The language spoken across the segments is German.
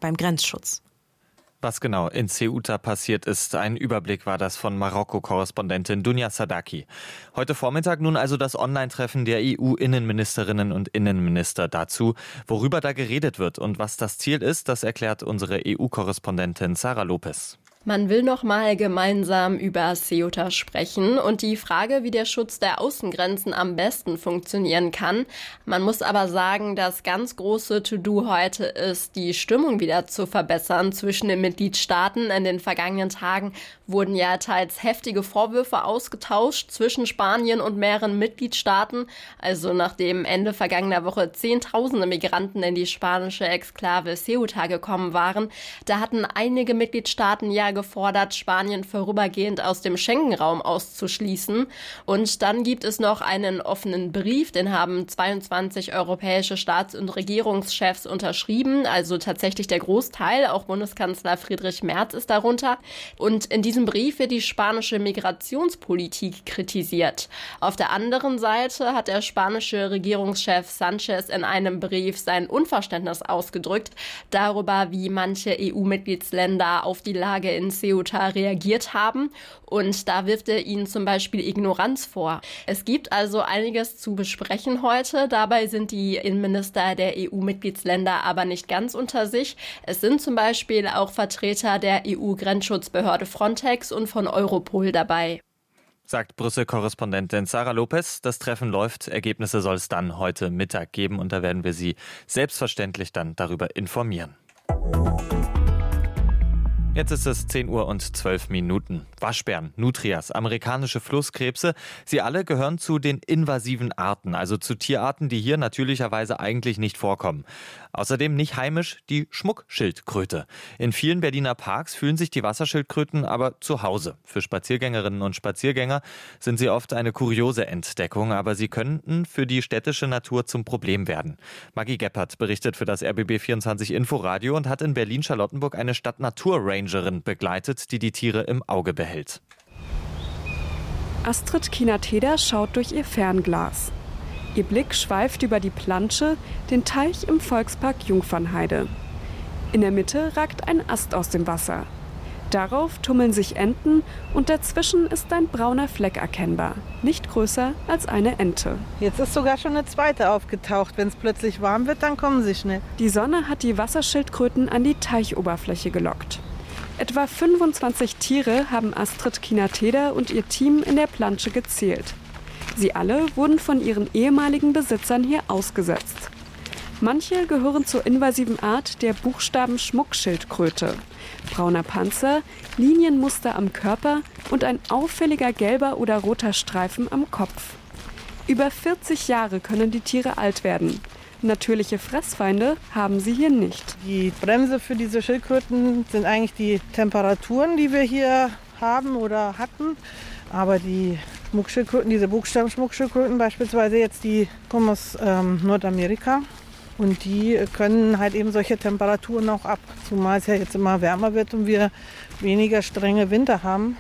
beim Grenzschutz. Was genau in Ceuta passiert ist, ein Überblick war das von Marokko-Korrespondentin Dunja Sadaki. Heute Vormittag nun also das Online-Treffen der EU-Innenministerinnen und Innenminister dazu. Worüber da geredet wird und was das Ziel ist, das erklärt unsere EU-Korrespondentin Sara Lopez. Man will noch mal gemeinsam über Ceuta sprechen und die Frage, wie der Schutz der Außengrenzen am besten funktionieren kann. Man muss aber sagen, das ganz große To-Do heute ist, die Stimmung wieder zu verbessern zwischen den Mitgliedstaaten. In den vergangenen Tagen wurden ja teils heftige Vorwürfe ausgetauscht zwischen Spanien und mehreren Mitgliedstaaten. Also nachdem Ende vergangener Woche Zehntausende Migranten in die spanische Exklave Ceuta gekommen waren, da hatten einige Mitgliedstaaten ja gefordert, Spanien vorübergehend aus dem Schengen-Raum auszuschließen. Und dann gibt es noch einen offenen Brief, den haben 22 europäische Staats- und Regierungschefs unterschrieben, also tatsächlich der Großteil, auch Bundeskanzler Friedrich Merz ist darunter. Und in diesem Brief wird die spanische Migrationspolitik kritisiert. Auf der anderen Seite hat der spanische Regierungschef Sánchez in einem Brief sein Unverständnis ausgedrückt darüber, wie manche EU-Mitgliedsländer auf die Lage in Ceuta reagiert haben. Und da wirft er ihnen zum Beispiel Ignoranz vor. Es gibt also einiges zu besprechen heute. Dabei sind die Innenminister der EU-Mitgliedsländer aber nicht ganz unter sich. Es sind zum Beispiel auch Vertreter der EU-Grenzschutzbehörde Frontex und von Europol dabei. Sagt Brüssel-Korrespondentin Sara Lopez. Das Treffen läuft. Ergebnisse soll es dann heute Mittag geben und da werden wir Sie selbstverständlich dann darüber informieren. Jetzt ist es 10 Uhr und 12 Minuten. Waschbären, Nutrias, amerikanische Flusskrebse, sie alle gehören zu den invasiven Arten, also zu Tierarten, die hier natürlicherweise eigentlich nicht vorkommen. Außerdem nicht heimisch die Schmuckschildkröte. In vielen Berliner Parks fühlen sich die Wasserschildkröten aber zu Hause. Für Spaziergängerinnen und Spaziergänger sind sie oft eine kuriose Entdeckung, aber sie könnten für die städtische Natur zum Problem werden. Maggie Geppert berichtet für das RBB24 Inforadio und hat in Berlin-Charlottenburg eine Stadt-Natur-Rangerin begleitet, die die Tiere im Auge behält. Astrid Kinatheder schaut durch ihr Fernglas. Ihr Blick schweift über die Plansche, den Teich im Volkspark Jungfernheide. In der Mitte ragt ein Ast aus dem Wasser. Darauf tummeln sich Enten und dazwischen ist ein brauner Fleck erkennbar, nicht größer als eine Ente. Jetzt ist sogar schon eine zweite aufgetaucht. Wenn es plötzlich warm wird, dann kommen sie schnell. Die Sonne hat die Wasserschildkröten an die Teichoberfläche gelockt. Etwa 25 Tiere haben Astrid Kinatheder und ihr Team in der Plansche gezählt. Sie alle wurden von ihren ehemaligen Besitzern hier ausgesetzt. Manche gehören zur invasiven Art der Buchstaben-Schmuckschildkröte. Brauner Panzer, Linienmuster am Körper und ein auffälliger gelber oder roter Streifen am Kopf. Über 40 Jahre können die Tiere alt werden. Natürliche Fressfeinde haben sie hier nicht. Die Bremse für diese Schildkröten sind eigentlich die Temperaturen, die wir hier haben oder hatten. Aber die Schmuckschildkröten, diese Buchstaben-Schmuckschildkröten beispielsweise jetzt, die kommen aus Nordamerika. Und die können halt eben solche Temperaturen auch ab. Zumal es ja jetzt immer wärmer wird und wir weniger strenge Winter haben.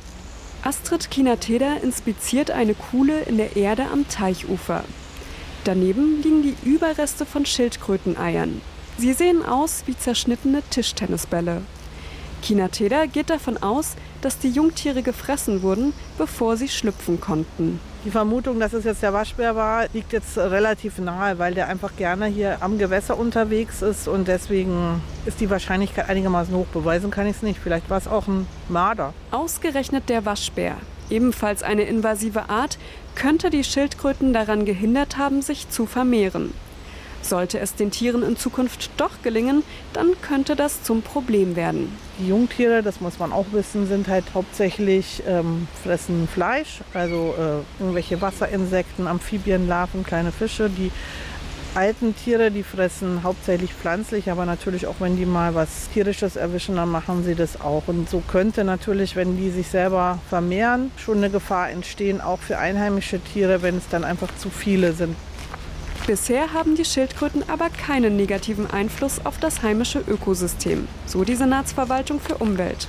Astrid Kinatheder inspiziert eine Kuhle in der Erde am Teichufer. Daneben liegen die Überreste von Schildkröteneiern. Sie sehen aus wie zerschnittene Tischtennisbälle. Kinatheder geht davon aus, dass die Jungtiere gefressen wurden, bevor sie schlüpfen konnten. Die Vermutung, dass es jetzt der Waschbär war, liegt jetzt relativ nahe, weil der einfach gerne hier am Gewässer unterwegs ist und deswegen ist die Wahrscheinlichkeit einigermaßen hoch. Beweisen kann ich es nicht. Vielleicht war es auch ein Marder. Ausgerechnet der Waschbär, ebenfalls eine invasive Art, könnte die Schildkröten daran gehindert haben, sich zu vermehren. Sollte es den Tieren in Zukunft doch gelingen, dann könnte das zum Problem werden. Die Jungtiere, das muss man auch wissen, sind halt hauptsächlich fressen Fleisch, also irgendwelche Wasserinsekten, Amphibienlarven, kleine Fische. Die alten Tiere, die fressen hauptsächlich pflanzlich, aber natürlich auch, wenn die mal was Tierisches erwischen, dann machen sie das auch. Und so könnte natürlich, wenn die sich selber vermehren, schon eine Gefahr entstehen, auch für einheimische Tiere, wenn es dann einfach zu viele sind. Bisher haben die Schildkröten aber keinen negativen Einfluss auf das heimische Ökosystem, so die Senatsverwaltung für Umwelt.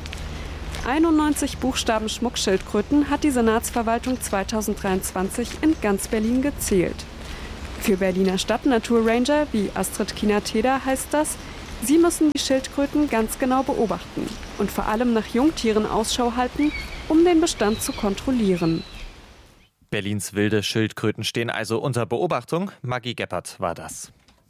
91 Buchstaben-Schmuckschildkröten hat die Senatsverwaltung 2023 in ganz Berlin gezählt. Für Berliner Stadt-Natur-Ranger wie Astrid Kinatheder heißt das, Sie müssen die Schildkröten ganz genau beobachten und vor allem nach Jungtieren Ausschau halten, um den Bestand zu kontrollieren. Berlins wilde Schildkröten stehen also unter Beobachtung. Maggie Geppert war das.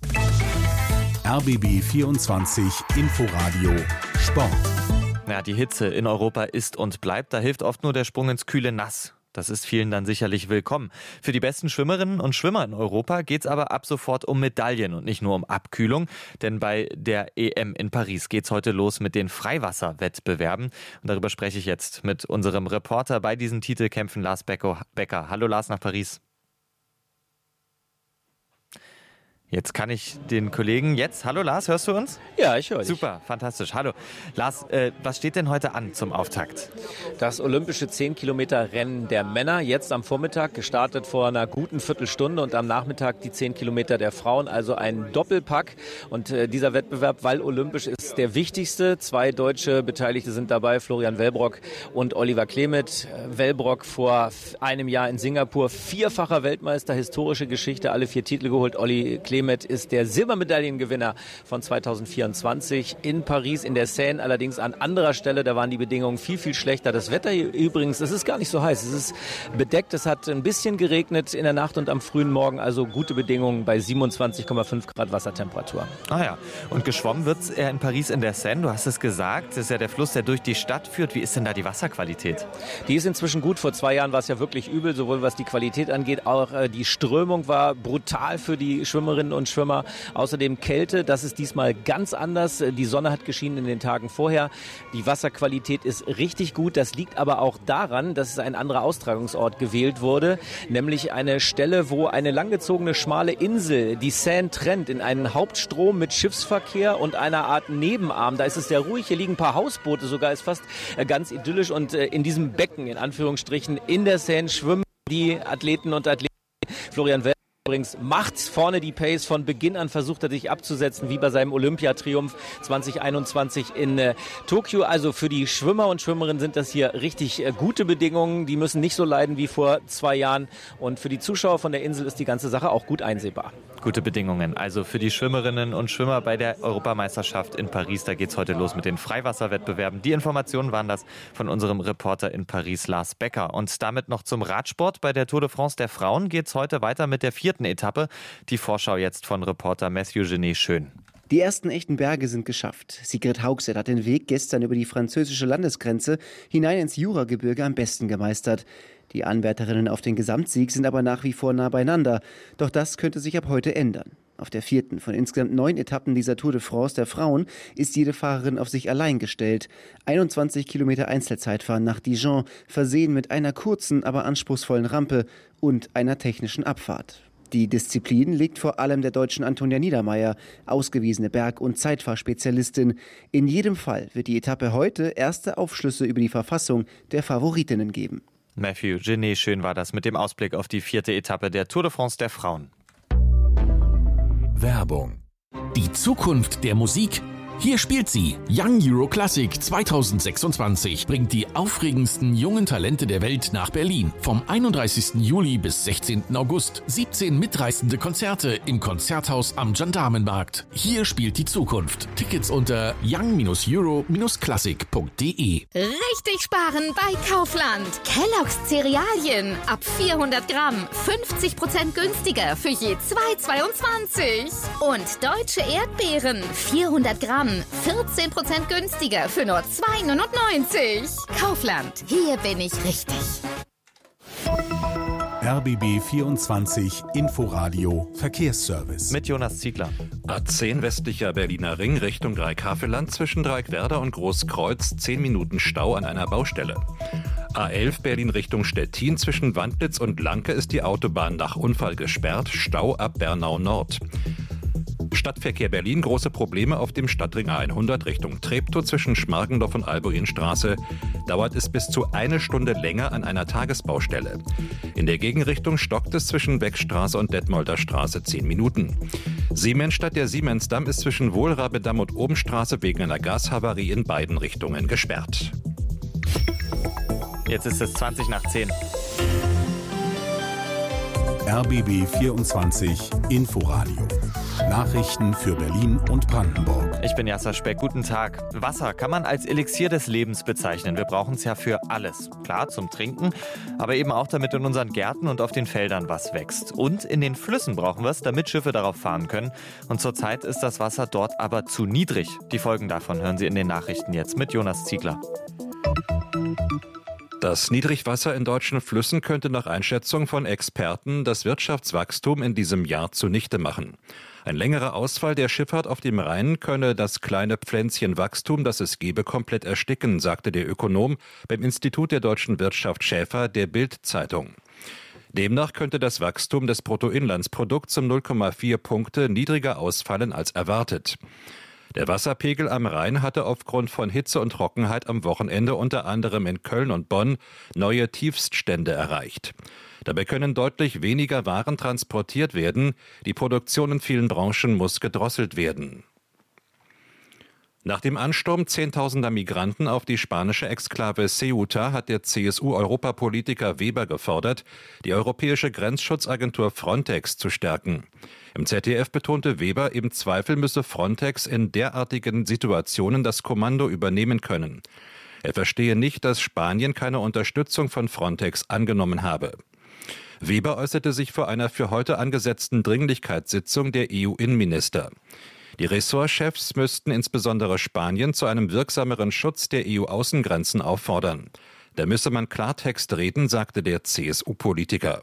RBB 24 Inforadio Sport. Ja, die Hitze in Europa ist und bleibt. Da hilft oft nur der Sprung ins kühle Nass. Das ist vielen dann sicherlich willkommen. Für die besten Schwimmerinnen und Schwimmer in Europa geht's aber ab sofort um Medaillen und nicht nur um Abkühlung. Denn bei der EM in Paris geht's heute los mit den Freiwasserwettbewerben. Und darüber spreche ich jetzt mit unserem Reporter bei diesen Titelkämpfen, Lars Becker. Hallo Lars nach Paris. Jetzt kann ich den Kollegen jetzt. Hallo Lars, hörst du uns? Ja, ich höre dich. Super, fantastisch. Hallo. Lars, was steht denn heute an zum Auftakt? Das olympische 10-Kilometer-Rennen der Männer, jetzt am Vormittag, gestartet vor einer guten Viertelstunde und am Nachmittag die 10 Kilometer der Frauen, also ein Doppelpack. Und dieser Wettbewerb, weil olympisch, ist der wichtigste. 2 deutsche Beteiligte sind dabei, Florian Wellbrock und Oliver Klemet. Wellbrock vor einem Jahr in Singapur, 4-facher Weltmeister, historische Geschichte, alle 4 Titel geholt. Olli Klemet ist der Silbermedaillengewinner von 2024 in Paris in der Seine, allerdings an anderer Stelle. Da waren die Bedingungen viel, viel schlechter. Das Wetter hier übrigens, es ist gar nicht so heiß. Es ist bedeckt. Es hat ein bisschen geregnet in der Nacht und am frühen Morgen. Also gute Bedingungen bei 27,5 Grad Wassertemperatur. Ah ja, und geschwommen wird's eher in Paris in der Seine. Du hast es gesagt, das ist ja der Fluss, der durch die Stadt führt. Wie ist denn da die Wasserqualität? Die ist inzwischen gut. Vor 2 Jahren war es ja wirklich übel, sowohl was die Qualität angeht. Auch die Strömung war brutal für die Schwimmerinnen und Schwimmer. Außerdem Kälte, das ist diesmal ganz anders. Die Sonne hat geschienen in den Tagen vorher. Die Wasserqualität ist richtig gut. Das liegt aber auch daran, dass ein anderer Austragungsort gewählt wurde, nämlich eine Stelle, wo eine langgezogene schmale Insel die Seine trennt in einen Hauptstrom mit Schiffsverkehr und einer Art Nebenarm. Da ist es sehr ruhig. Hier liegen ein paar Hausboote sogar. Ist fast ganz idyllisch und in diesem Becken, in Anführungsstrichen, in der Seine schwimmen die Athleten und Athleten. Florian Wellbrock übrigens macht vorne die Pace von Beginn an, versucht er sich abzusetzen, wie bei seinem Olympiatriumph 2021 in Tokio. Also für die Schwimmer und Schwimmerinnen sind das hier richtig gute Bedingungen. Die müssen nicht so leiden wie vor 2 Jahren. Und für die Zuschauer von der Insel ist die ganze Sache auch gut einsehbar. Gute Bedingungen. Also für die Schwimmerinnen und Schwimmer bei der Europameisterschaft in Paris. Da geht's heute los mit den Freiwasserwettbewerben. Die Informationen waren das von unserem Reporter in Paris, Lars Becker. Und damit noch zum Radsport. Bei der Tour de France der Frauen geht's heute weiter mit der 4. Etappe. Die Vorschau jetzt von Reporter Matthew Genet Schön. Die ersten echten Berge sind geschafft. Sigrid Haugset hat den Weg gestern über die französische Landesgrenze hinein ins Juragebirge am besten gemeistert. Die Anwärterinnen auf den Gesamtsieg sind aber nach wie vor nah beieinander. Doch das könnte sich ab heute ändern. Auf der 4. von insgesamt 9 Etappen dieser Tour de France der Frauen ist jede Fahrerin auf sich allein gestellt. 21 Kilometer Einzelzeitfahren nach Dijon, versehen mit einer kurzen, aber anspruchsvollen Rampe und einer technischen Abfahrt. Die Disziplin liegt vor allem der Deutschen Antonia Niedermeier, ausgewiesene Berg- und Zeitfahrspezialistin. In jedem Fall wird die Etappe heute erste Aufschlüsse über die Verfassung der Favoritinnen geben. Matthew Genet Schön war das mit dem Ausblick auf die 4. Etappe der Tour de France der Frauen. Werbung. Die Zukunft der Musik? Hier spielt sie. Young Euro Classic 2026 bringt die aufregendsten jungen Talente der Welt nach Berlin. Vom 31. Juli bis 16. August. 17 mitreißende Konzerte im Konzerthaus am Gendarmenmarkt. Hier spielt die Zukunft. Tickets unter young-euro-classic.de. Richtig sparen bei Kaufland. Kellogg's Cerealien ab 400 Gramm 50% günstiger für je 2,22. Und deutsche Erdbeeren 400 Gramm 14% günstiger für nur 2,99. Kaufland, hier bin ich richtig. RBB 24 Inforadio Verkehrsservice. Mit Jonas Ziegler. A10 westlicher Berliner Ring Richtung Dreieck-Havelland zwischen Dreieckwerder und Großkreuz 10 Minuten Stau an einer Baustelle. A11 Berlin Richtung Stettin zwischen Wandlitz und Lanke ist die Autobahn nach Unfall gesperrt, Stau ab Bernau Nord. Stadtverkehr Berlin, große Probleme auf dem Stadtring A100 Richtung Treptow zwischen Schmargendorf und Albuinstraße. Dauert es bis zu 1 Stunde länger an einer Tagesbaustelle. In der Gegenrichtung stockt es zwischen Beckstraße und Detmolder Straße 10 Minuten. Siemensstadt, der Siemensdamm ist zwischen Wohlrabedamm und Obenstraße wegen einer Gashavarie in beiden Richtungen gesperrt. Jetzt ist es 20 nach 10. RBB 24 Inforadio Nachrichten für Berlin und Brandenburg. Ich bin Jasser Speck, guten Tag. Wasser kann man als Elixier des Lebens bezeichnen. Wir brauchen es ja für alles. Klar, zum Trinken, aber eben auch damit in unseren Gärten und auf den Feldern was wächst. Und in den Flüssen brauchen wir es, damit Schiffe darauf fahren können. Und zurzeit ist das Wasser dort aber zu niedrig. Die Folgen davon hören Sie in den Nachrichten jetzt mit Jonas Ziegler. Das Niedrigwasser in deutschen Flüssen könnte nach Einschätzung von Experten das Wirtschaftswachstum in diesem Jahr zunichte machen. Ein längerer Ausfall der Schifffahrt auf dem Rhein könne das kleine Pflänzchen Wachstum, das es gebe, komplett ersticken, sagte der Ökonom beim Institut der deutschen Wirtschaft Schäfer der Bild-Zeitung. Demnach könnte das Wachstum des Bruttoinlandsprodukts um 0,4 Punkte niedriger ausfallen als erwartet. Der Wasserpegel am Rhein hatte aufgrund von Hitze und Trockenheit am Wochenende unter anderem in Köln und Bonn neue Tiefststände erreicht. Dabei können deutlich weniger Waren transportiert werden. Die Produktion in vielen Branchen muss gedrosselt werden. Nach dem Ansturm zehntausender Migranten auf die spanische Exklave Ceuta hat der CSU-Europapolitiker Weber gefordert, die europäische Grenzschutzagentur Frontex zu stärken. Im ZDF betonte Weber, im Zweifel müsse Frontex in derartigen Situationen das Kommando übernehmen können. Er verstehe nicht, dass Spanien keine Unterstützung von Frontex angenommen habe. Weber äußerte sich vor einer für heute angesetzten Dringlichkeitssitzung der EU-Innenminister. Die Ressortchefs müssten insbesondere Spanien zu einem wirksameren Schutz der EU-Außengrenzen auffordern. Da müsse man Klartext reden, sagte der CSU-Politiker.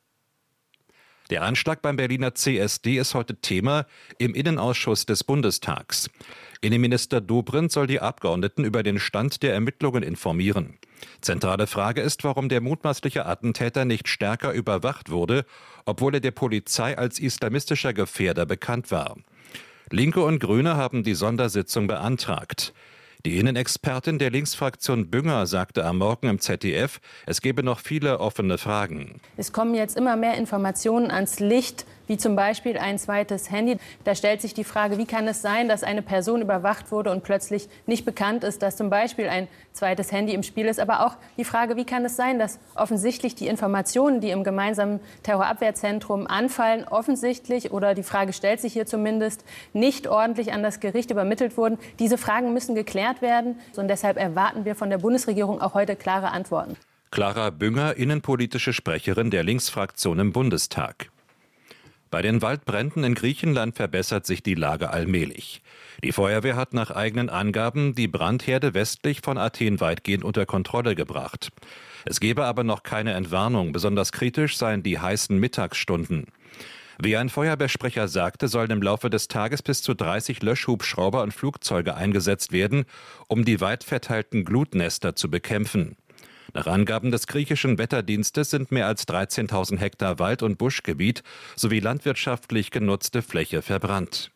Der Anschlag beim Berliner CSD ist heute Thema im Innenausschuss des Bundestags. Innenminister Dobrindt soll die Abgeordneten über den Stand der Ermittlungen informieren. Zentrale Frage ist, warum der mutmaßliche Attentäter nicht stärker überwacht wurde, obwohl er der Polizei als islamistischer Gefährder bekannt war. Linke und Grüne haben die Sondersitzung beantragt. Die Innenexpertin der Linksfraktion Bünger sagte am Morgen im ZDF, es gebe noch viele offene Fragen. Es kommen jetzt immer mehr Informationen ans Licht, wie zum Beispiel ein zweites Handy. Da stellt sich die Frage, wie kann es sein, dass eine Person überwacht wurde und plötzlich nicht bekannt ist, dass zum Beispiel ein zweites Handy im Spiel ist. Aber auch die Frage, wie kann es sein, dass offensichtlich die Informationen, die im gemeinsamen Terrorabwehrzentrum anfallen, offensichtlich, oder die Frage stellt sich hier zumindest, nicht ordentlich an das Gericht übermittelt wurden. Diese Fragen müssen geklärt werden. Und deshalb erwarten wir von der Bundesregierung auch heute klare Antworten. Clara Bünger, innenpolitische Sprecherin der Linksfraktion im Bundestag. Bei den Waldbränden in Griechenland verbessert sich die Lage allmählich. Die Feuerwehr hat nach eigenen Angaben die Brandherde westlich von Athen weitgehend unter Kontrolle gebracht. Es gebe aber noch keine Entwarnung, besonders kritisch seien die heißen Mittagsstunden. Wie ein Feuerwehrsprecher sagte, sollen im Laufe des Tages bis zu 30 Löschhubschrauber und Flugzeuge eingesetzt werden, um die weit verteilten Glutnester zu bekämpfen. Nach Angaben des griechischen Wetterdienstes sind mehr als 13.000 Hektar Wald- und Buschgebiet sowie landwirtschaftlich genutzte Fläche verbrannt.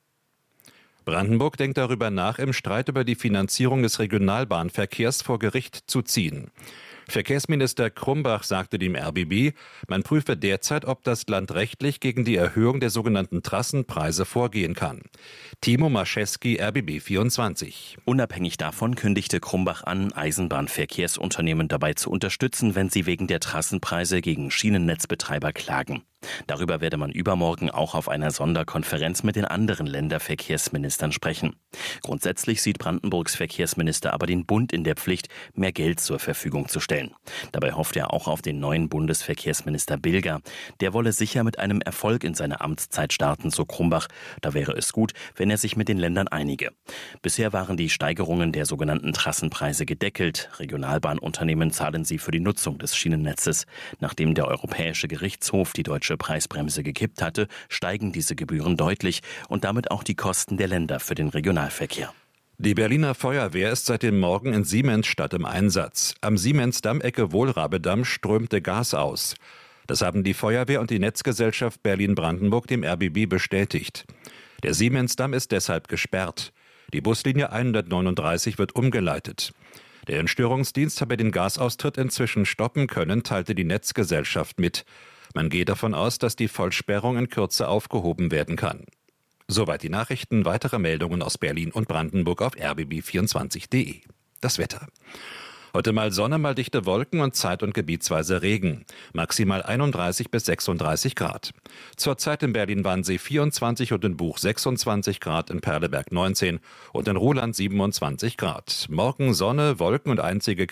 Brandenburg denkt darüber nach, im Streit über die Finanzierung des Regionalbahnverkehrs vor Gericht zu ziehen. Verkehrsminister Krumbach sagte dem RBB, man prüfe derzeit, ob das Land rechtlich gegen die Erhöhung der sogenannten Trassenpreise vorgehen kann. Timo Mascheski, RBB 24. Unabhängig davon kündigte Krumbach an, Eisenbahnverkehrsunternehmen dabei zu unterstützen, wenn sie wegen der Trassenpreise gegen Schienennetzbetreiber klagen. Darüber werde man übermorgen auch auf einer Sonderkonferenz mit den anderen Länderverkehrsministern sprechen. Grundsätzlich sieht Brandenburgs Verkehrsminister aber den Bund in der Pflicht, mehr Geld zur Verfügung zu stellen. Dabei hofft er auch auf den neuen Bundesverkehrsminister Bilger. Der wolle sicher mit einem Erfolg in seine Amtszeit starten, so Krumbach. Da wäre es gut, wenn er sich mit den Ländern einige. Bisher waren die Steigerungen der sogenannten Trassenpreise gedeckelt. Regionalbahnunternehmen zahlen sie für die Nutzung des Schienennetzes. Nachdem der Europäische Gerichtshof die deutsche Preisbremse gekippt hatte, steigen diese Gebühren deutlich und damit auch die Kosten der Länder für den Regionalverkehr. Die Berliner Feuerwehr ist seit dem Morgen in Siemensstadt im Einsatz. Am Siemensdamm Ecke Wohlrabedamm strömte Gas aus. Das haben die Feuerwehr und die Netzgesellschaft Berlin-Brandenburg dem RBB bestätigt. Der Siemensdamm ist deshalb gesperrt. Die Buslinie 139 wird umgeleitet. Der Entstörungsdienst habe den Gasaustritt inzwischen stoppen können, teilte die Netzgesellschaft mit. Man geht davon aus, dass die Vollsperrung in Kürze aufgehoben werden kann. Soweit die Nachrichten. Weitere Meldungen aus Berlin und Brandenburg auf rbb24.de. Das Wetter. Heute mal Sonne, mal dichte Wolken und zeit- und gebietsweise Regen. Maximal 31 bis 36 Grad. Zurzeit in Berlin-Wannsee 24 und in Buch 26 Grad, in Perleberg 19 und in Ruhland 27 Grad. Morgen Sonne, Wolken und einzelne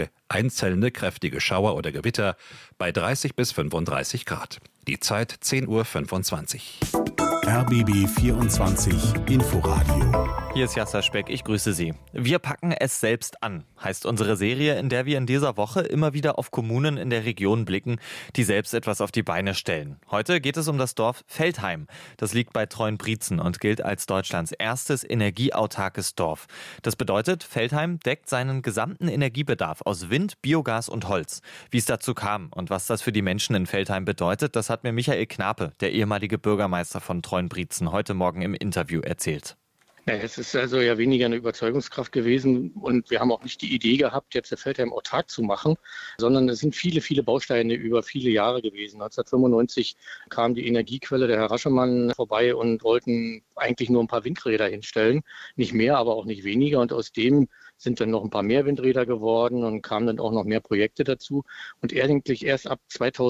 kräftige Schauer oder Gewitter bei 30 bis 35 Grad. Die Zeit 10:25 Uhr. RBB 24 Inforadio. Hier ist Jasser Speck, ich grüße Sie. Wir packen es selbst an, heißt unsere Serie, in der wir in dieser Woche immer wieder auf Kommunen in der Region blicken, die selbst etwas auf die Beine stellen. Heute geht es um das Dorf Veltheim. Das liegt bei Treuenbrietzen und gilt als Deutschlands erstes energieautarkes Dorf. Das bedeutet, Veltheim deckt seinen gesamten Energiebedarf aus Wind, Biogas und Holz. Wie es dazu kam und was das für die Menschen in Veltheim bedeutet, das hat mir Michael Knape, der ehemalige Bürgermeister von Treuenbrietzen, heute Morgen im Interview erzählt. Ja, es ist also ja weniger eine Überzeugungskraft gewesen und wir haben auch nicht die Idee gehabt, jetzt der Veltheim autark zu machen, sondern es sind viele, viele Bausteine über viele Jahre gewesen. 1995 kam die Energiequelle, der Herr Raschemann, vorbei und wollten eigentlich nur ein paar Windräder hinstellen. Nicht mehr, aber auch nicht weniger. Und aus dem sind dann noch ein paar mehr Windräder geworden und kamen dann auch noch mehr Projekte dazu. Und eigentlich erst ab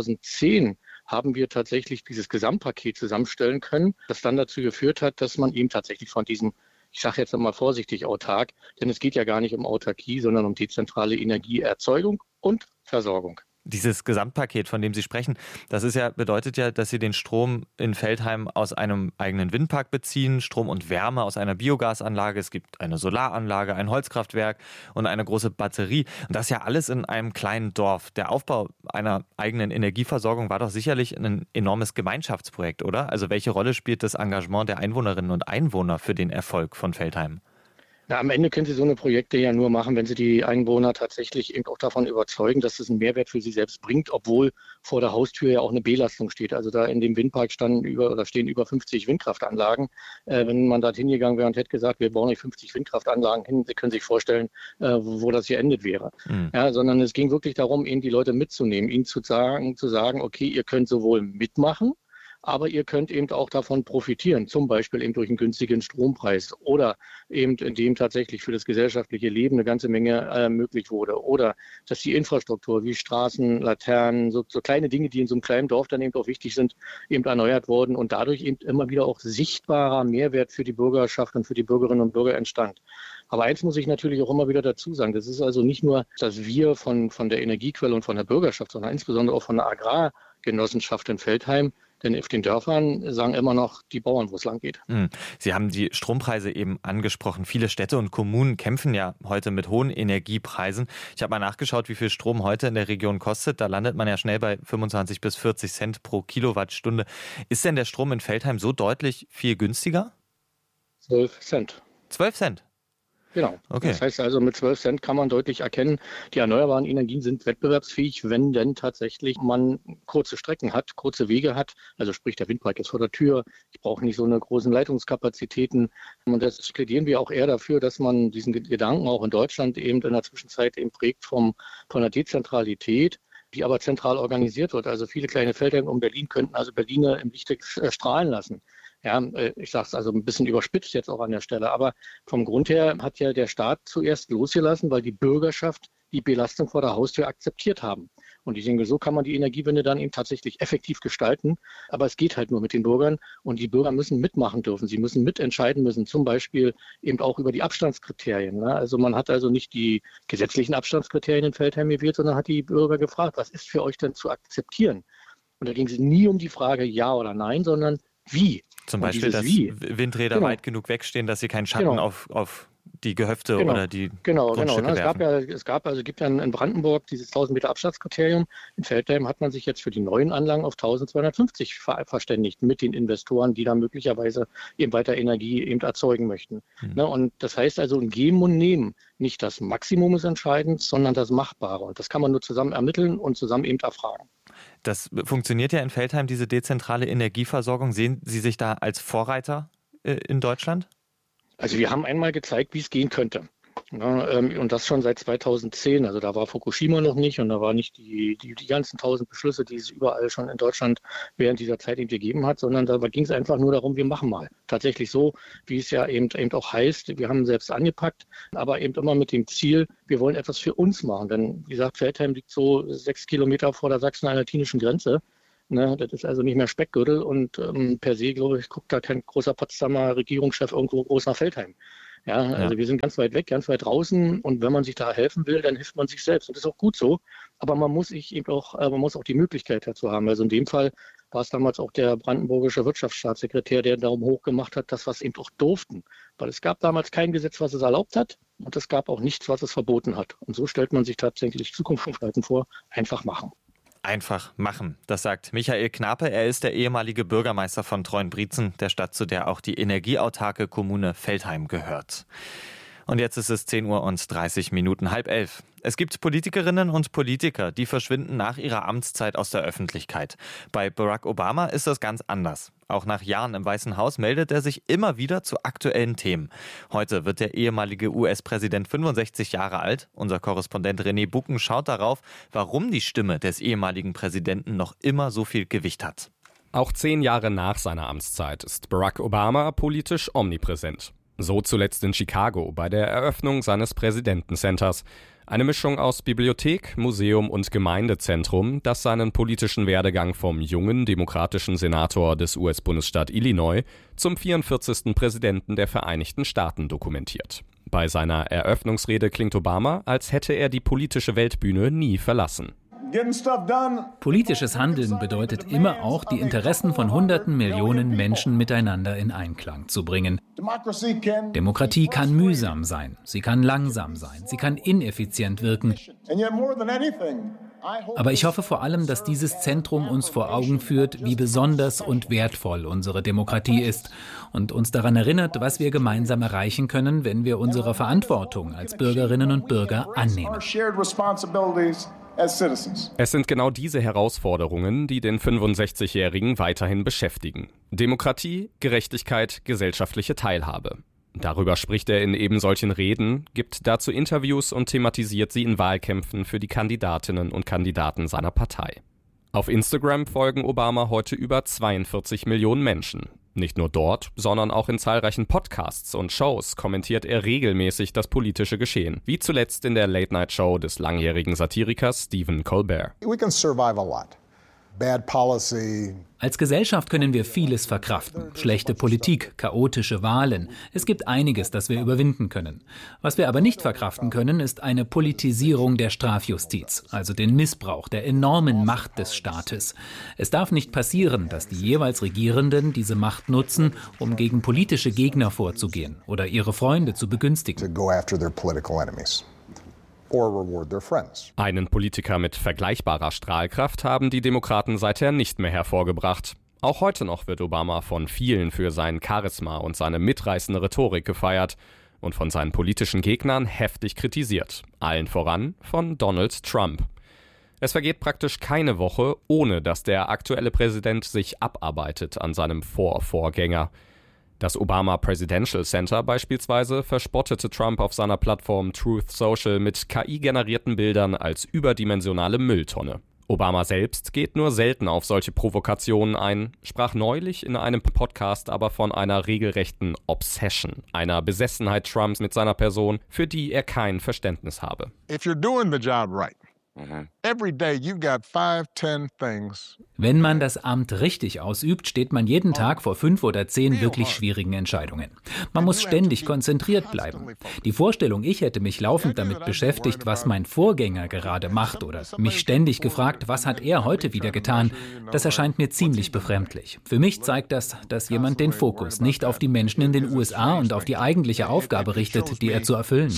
2010 haben wir tatsächlich dieses Gesamtpaket zusammenstellen können, das dann dazu geführt hat, dass man eben tatsächlich von diesem, ich sage jetzt mal vorsichtig, autark, denn es geht ja gar nicht um Autarkie, sondern um dezentrale Energieerzeugung und Versorgung. Dieses Gesamtpaket, von dem Sie sprechen, bedeutet ja, dass Sie den Strom in Veltheim aus einem eigenen Windpark beziehen, Strom und Wärme aus einer Biogasanlage, es gibt eine Solaranlage, ein Holzkraftwerk und eine große Batterie. Und das ja alles in einem kleinen Dorf. Der Aufbau einer eigenen Energieversorgung war doch sicherlich ein enormes Gemeinschaftsprojekt, oder? Also welche Rolle spielt das Engagement der Einwohnerinnen und Einwohner für den Erfolg von Veltheim? Na, am Ende können Sie so eine Projekte ja nur machen, wenn Sie die Einwohner tatsächlich eben auch davon überzeugen, dass es einen Mehrwert für sie selbst bringt, obwohl vor der Haustür ja auch eine Belastung steht. Also da in dem Windpark stehen über 50 Windkraftanlagen. Wenn man da hingegangen wäre und hätte gesagt, wir bauen nicht 50 Windkraftanlagen hin, Sie können sich vorstellen, wo das hier endet wäre. Ja, sondern es ging wirklich darum, eben die Leute mitzunehmen, ihnen zu sagen, okay, ihr könnt sowohl mitmachen, aber ihr könnt eben auch davon profitieren, zum Beispiel eben durch einen günstigen Strompreis oder eben indem tatsächlich für das gesellschaftliche Leben eine ganze Menge möglich wurde oder dass die Infrastruktur wie Straßen, Laternen, so kleine Dinge, die in so einem kleinen Dorf dann eben auch wichtig sind, eben erneuert wurden und dadurch eben immer wieder auch sichtbarer Mehrwert für die Bürgerschaft und für die Bürgerinnen und Bürger entstand. Aber eins muss ich natürlich auch immer wieder dazu sagen, das ist also nicht nur, dass wir von der Energiequelle und von der Bürgerschaft, sondern insbesondere auch von der Agrargenossenschaft in Veltheim, denn auf den Dörfern sagen immer noch die Bauern, wo es lang geht. Sie haben die Strompreise eben angesprochen. Viele Städte und Kommunen kämpfen ja heute mit hohen Energiepreisen. Ich habe mal nachgeschaut, wie viel Strom heute in der Region kostet. Da landet man ja schnell bei 25 bis 40 Cent pro Kilowattstunde. Ist denn der Strom in Veltheim so deutlich viel günstiger? 12 Cent. 12 Cent? Genau. Okay. Das heißt also, mit 12 Cent kann man deutlich erkennen, die erneuerbaren Energien sind wettbewerbsfähig, wenn denn tatsächlich man kurze Strecken hat, kurze Wege hat. Also sprich, der Windpark ist vor der Tür. Ich brauche nicht so eine großen Leitungskapazitäten. Und das plädieren wir auch eher dafür, dass man diesen Gedanken auch in Deutschland eben in der Zwischenzeit eben prägt von der Dezentralität, die aber zentral organisiert wird. Also viele kleine Felder um Berlin könnten also Berliner im Licht strahlen lassen. Ja, ich sage es also ein bisschen überspitzt jetzt auch an der Stelle, aber vom Grund her hat ja der Staat zuerst losgelassen, weil die Bürgerschaft die Belastung vor der Haustür akzeptiert haben. Und ich denke, so kann man die Energiewende dann eben tatsächlich effektiv gestalten. Aber es geht halt nur mit den Bürgern und die Bürger müssen mitmachen dürfen. Sie müssen mitentscheiden müssen, zum Beispiel eben auch über die Abstandskriterien. Ne? Also man hat also nicht die gesetzlichen Abstandskriterien in Veltheim gewählt, sondern hat die Bürger gefragt, was ist für euch denn zu akzeptieren? Und da ging es nie um die Frage ja oder nein, sondern wie. Zum Beispiel, dass Windräder weit genug wegstehen, dass sie keinen Schatten auf die Gehöfte oder die Grundstücke werfen. Es gibt ja in Brandenburg dieses 1000 Meter Abstandskriterium. In Veltheim hat man sich jetzt für die neuen Anlagen auf 1250 verständigt mit den Investoren, die da möglicherweise eben weiter Energie eben erzeugen möchten. Und das heißt also ein Geben und Nehmen. Nicht das Maximum ist entscheidend, sondern das Machbare. Und das kann man nur zusammen ermitteln und zusammen eben erfragen. Das funktioniert ja in Veltheim, diese dezentrale Energieversorgung. Sehen Sie sich da als Vorreiter in Deutschland? Also wir haben einmal gezeigt, wie es gehen könnte. Ja, und das schon seit 2010. Also da war Fukushima noch nicht und da war nicht die ganzen 1000 Beschlüsse, die es überall schon in Deutschland während dieser Zeit eben gegeben hat, sondern da ging es einfach nur darum, wir machen mal. Tatsächlich so, wie es ja eben auch heißt, wir haben selbst angepackt, aber eben immer mit dem Ziel, wir wollen etwas für uns machen. Denn wie gesagt, Veltheim liegt so 6 Kilometer vor der sachsen-anhaltinischen Grenze. Ne, das ist also nicht mehr Speckgürtel und per se, glaube ich, guckt da kein großer Potsdamer Regierungschef irgendwo groß nach Veltheim. Ja, also wir sind ganz weit weg, ganz weit draußen und wenn man sich da helfen will, dann hilft man sich selbst und das ist auch gut so. Aber man muss auch die Möglichkeit dazu haben. Also in dem Fall war es damals auch der brandenburgische Wirtschaftsstaatssekretär, der Daumen hoch gemacht hat, dass wir es eben auch durften. Weil es gab damals kein Gesetz, was es erlaubt hat und es gab auch nichts, was es verboten hat. Und so stellt man sich tatsächlich Zukunftsgestalten vor, einfach machen. Einfach machen, das sagt Michael Knape. Er ist der ehemalige Bürgermeister von Treuenbrietzen, der Stadt, zu der auch die energieautarke Kommune Veltheim gehört. Und jetzt ist es 10:30 Uhr, 10:30. Es gibt Politikerinnen und Politiker, die verschwinden nach ihrer Amtszeit aus der Öffentlichkeit. Bei Barack Obama ist das ganz anders. Auch nach Jahren im Weißen Haus meldet er sich immer wieder zu aktuellen Themen. Heute wird der ehemalige US-Präsident 65 Jahre alt. Unser Korrespondent René Bucken schaut darauf, warum die Stimme des ehemaligen Präsidenten noch immer so viel Gewicht hat. Auch 10 Jahre nach seiner Amtszeit ist Barack Obama politisch omnipräsent. So zuletzt in Chicago bei der Eröffnung seines Präsidentencenters. Eine Mischung aus Bibliothek, Museum und Gemeindezentrum, das seinen politischen Werdegang vom jungen demokratischen Senator des US-Bundesstaat Illinois zum 44. Präsidenten der Vereinigten Staaten dokumentiert. Bei seiner Eröffnungsrede klingt Obama, als hätte er die politische Weltbühne nie verlassen. Politisches Handeln bedeutet immer auch, die Interessen von hunderten Millionen Menschen miteinander in Einklang zu bringen. Demokratie kann mühsam sein, sie kann langsam sein, sie kann ineffizient wirken. Aber ich hoffe vor allem, dass dieses Zentrum uns vor Augen führt, wie besonders und wertvoll unsere Demokratie ist und uns daran erinnert, was wir gemeinsam erreichen können, wenn wir unsere Verantwortung als Bürgerinnen und Bürger annehmen. Es sind genau diese Herausforderungen, die den 65-Jährigen weiterhin beschäftigen. Demokratie, Gerechtigkeit, gesellschaftliche Teilhabe. Darüber spricht er in eben solchen Reden, gibt dazu Interviews und thematisiert sie in Wahlkämpfen für die Kandidatinnen und Kandidaten seiner Partei. Auf Instagram folgen Obama heute über 42 Millionen Menschen. Nicht nur dort, sondern auch in zahlreichen Podcasts und Shows kommentiert er regelmäßig das politische Geschehen, wie zuletzt in der Late-Night-Show des langjährigen Satirikers Stephen Colbert. We can survive a lot. Bad policy. Als Gesellschaft können wir vieles verkraften. Schlechte Politik, chaotische Wahlen. Es gibt einiges, das wir überwinden können. Was wir aber nicht verkraften können, ist eine Politisierung der Strafjustiz, also den Missbrauch der enormen Macht des Staates. Es darf nicht passieren, dass die jeweils Regierenden diese Macht nutzen, um gegen politische Gegner vorzugehen oder ihre Freunde zu begünstigen. Einen Politiker mit vergleichbarer Strahlkraft haben die Demokraten seither nicht mehr hervorgebracht. Auch heute noch wird Obama von vielen für sein Charisma und seine mitreißende Rhetorik gefeiert und von seinen politischen Gegnern heftig kritisiert. Allen voran von Donald Trump. Es vergeht praktisch keine Woche, ohne dass der aktuelle Präsident sich abarbeitet an seinem Vorgänger. Das Obama Presidential Center beispielsweise verspottete Trump auf seiner Plattform Truth Social mit KI-generierten Bildern als überdimensionale Mülltonne. Obama selbst geht nur selten auf solche Provokationen ein, sprach neulich in einem Podcast aber von einer regelrechten Obsession, einer Besessenheit Trumps mit seiner Person, für die er kein Verständnis habe. If you're doing the job right. Every day you've got 5, 10 things. Wenn man das Amt richtig ausübt, steht man jeden Tag vor 5 oder 10 wirklich schwierigen Entscheidungen. Man muss ständig konzentriert bleiben. Die Vorstellung, ich hätte mich laufend damit beschäftigt, was mein Vorgänger gerade macht oder mich ständig gefragt, was hat er heute wieder getan, das erscheint mir ziemlich befremdlich. Für mich zeigt das, dass jemand den Fokus nicht auf die Menschen in den USA und auf die eigentliche Aufgabe richtet, die er zu erfüllen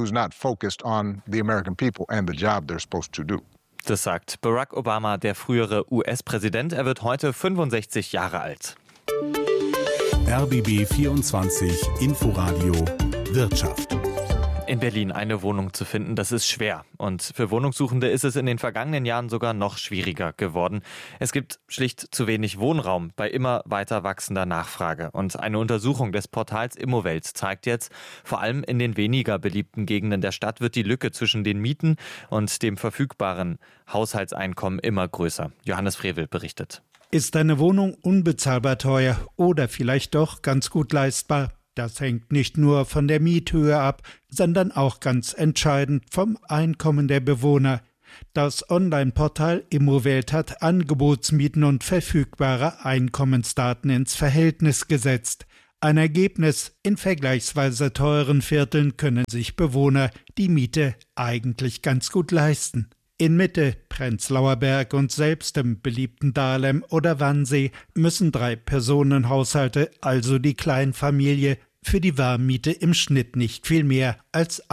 hat. Das sagt Barack Obama, der frühere US-Präsident. Er wird heute 65 Jahre alt. RBB 24 Inforadio Wirtschaft. In Berlin eine Wohnung zu finden, das ist schwer. Und für Wohnungssuchende ist es in den vergangenen Jahren sogar noch schwieriger geworden. Es gibt schlicht zu wenig Wohnraum bei immer weiter wachsender Nachfrage. Und eine Untersuchung des Portals Immowelt zeigt jetzt, vor allem in den weniger beliebten Gegenden der Stadt wird die Lücke zwischen den Mieten und dem verfügbaren Haushaltseinkommen immer größer. Johannes Frevel berichtet. Ist eine Wohnung unbezahlbar teuer oder vielleicht doch ganz gut leistbar? Das hängt nicht nur von der Miethöhe ab, sondern auch ganz entscheidend vom Einkommen der Bewohner. Das Online-Portal Immowelt hat Angebotsmieten und verfügbare Einkommensdaten ins Verhältnis gesetzt. Ein Ergebnis: in vergleichsweise teuren Vierteln können sich Bewohner die Miete eigentlich ganz gut leisten. In Mitte, Prenzlauer Berg und selbst im beliebten Dahlem oder Wannsee müssen 3-Personen-Haushalte, also die Kleinfamilie, für die Warmmiete im Schnitt nicht viel mehr als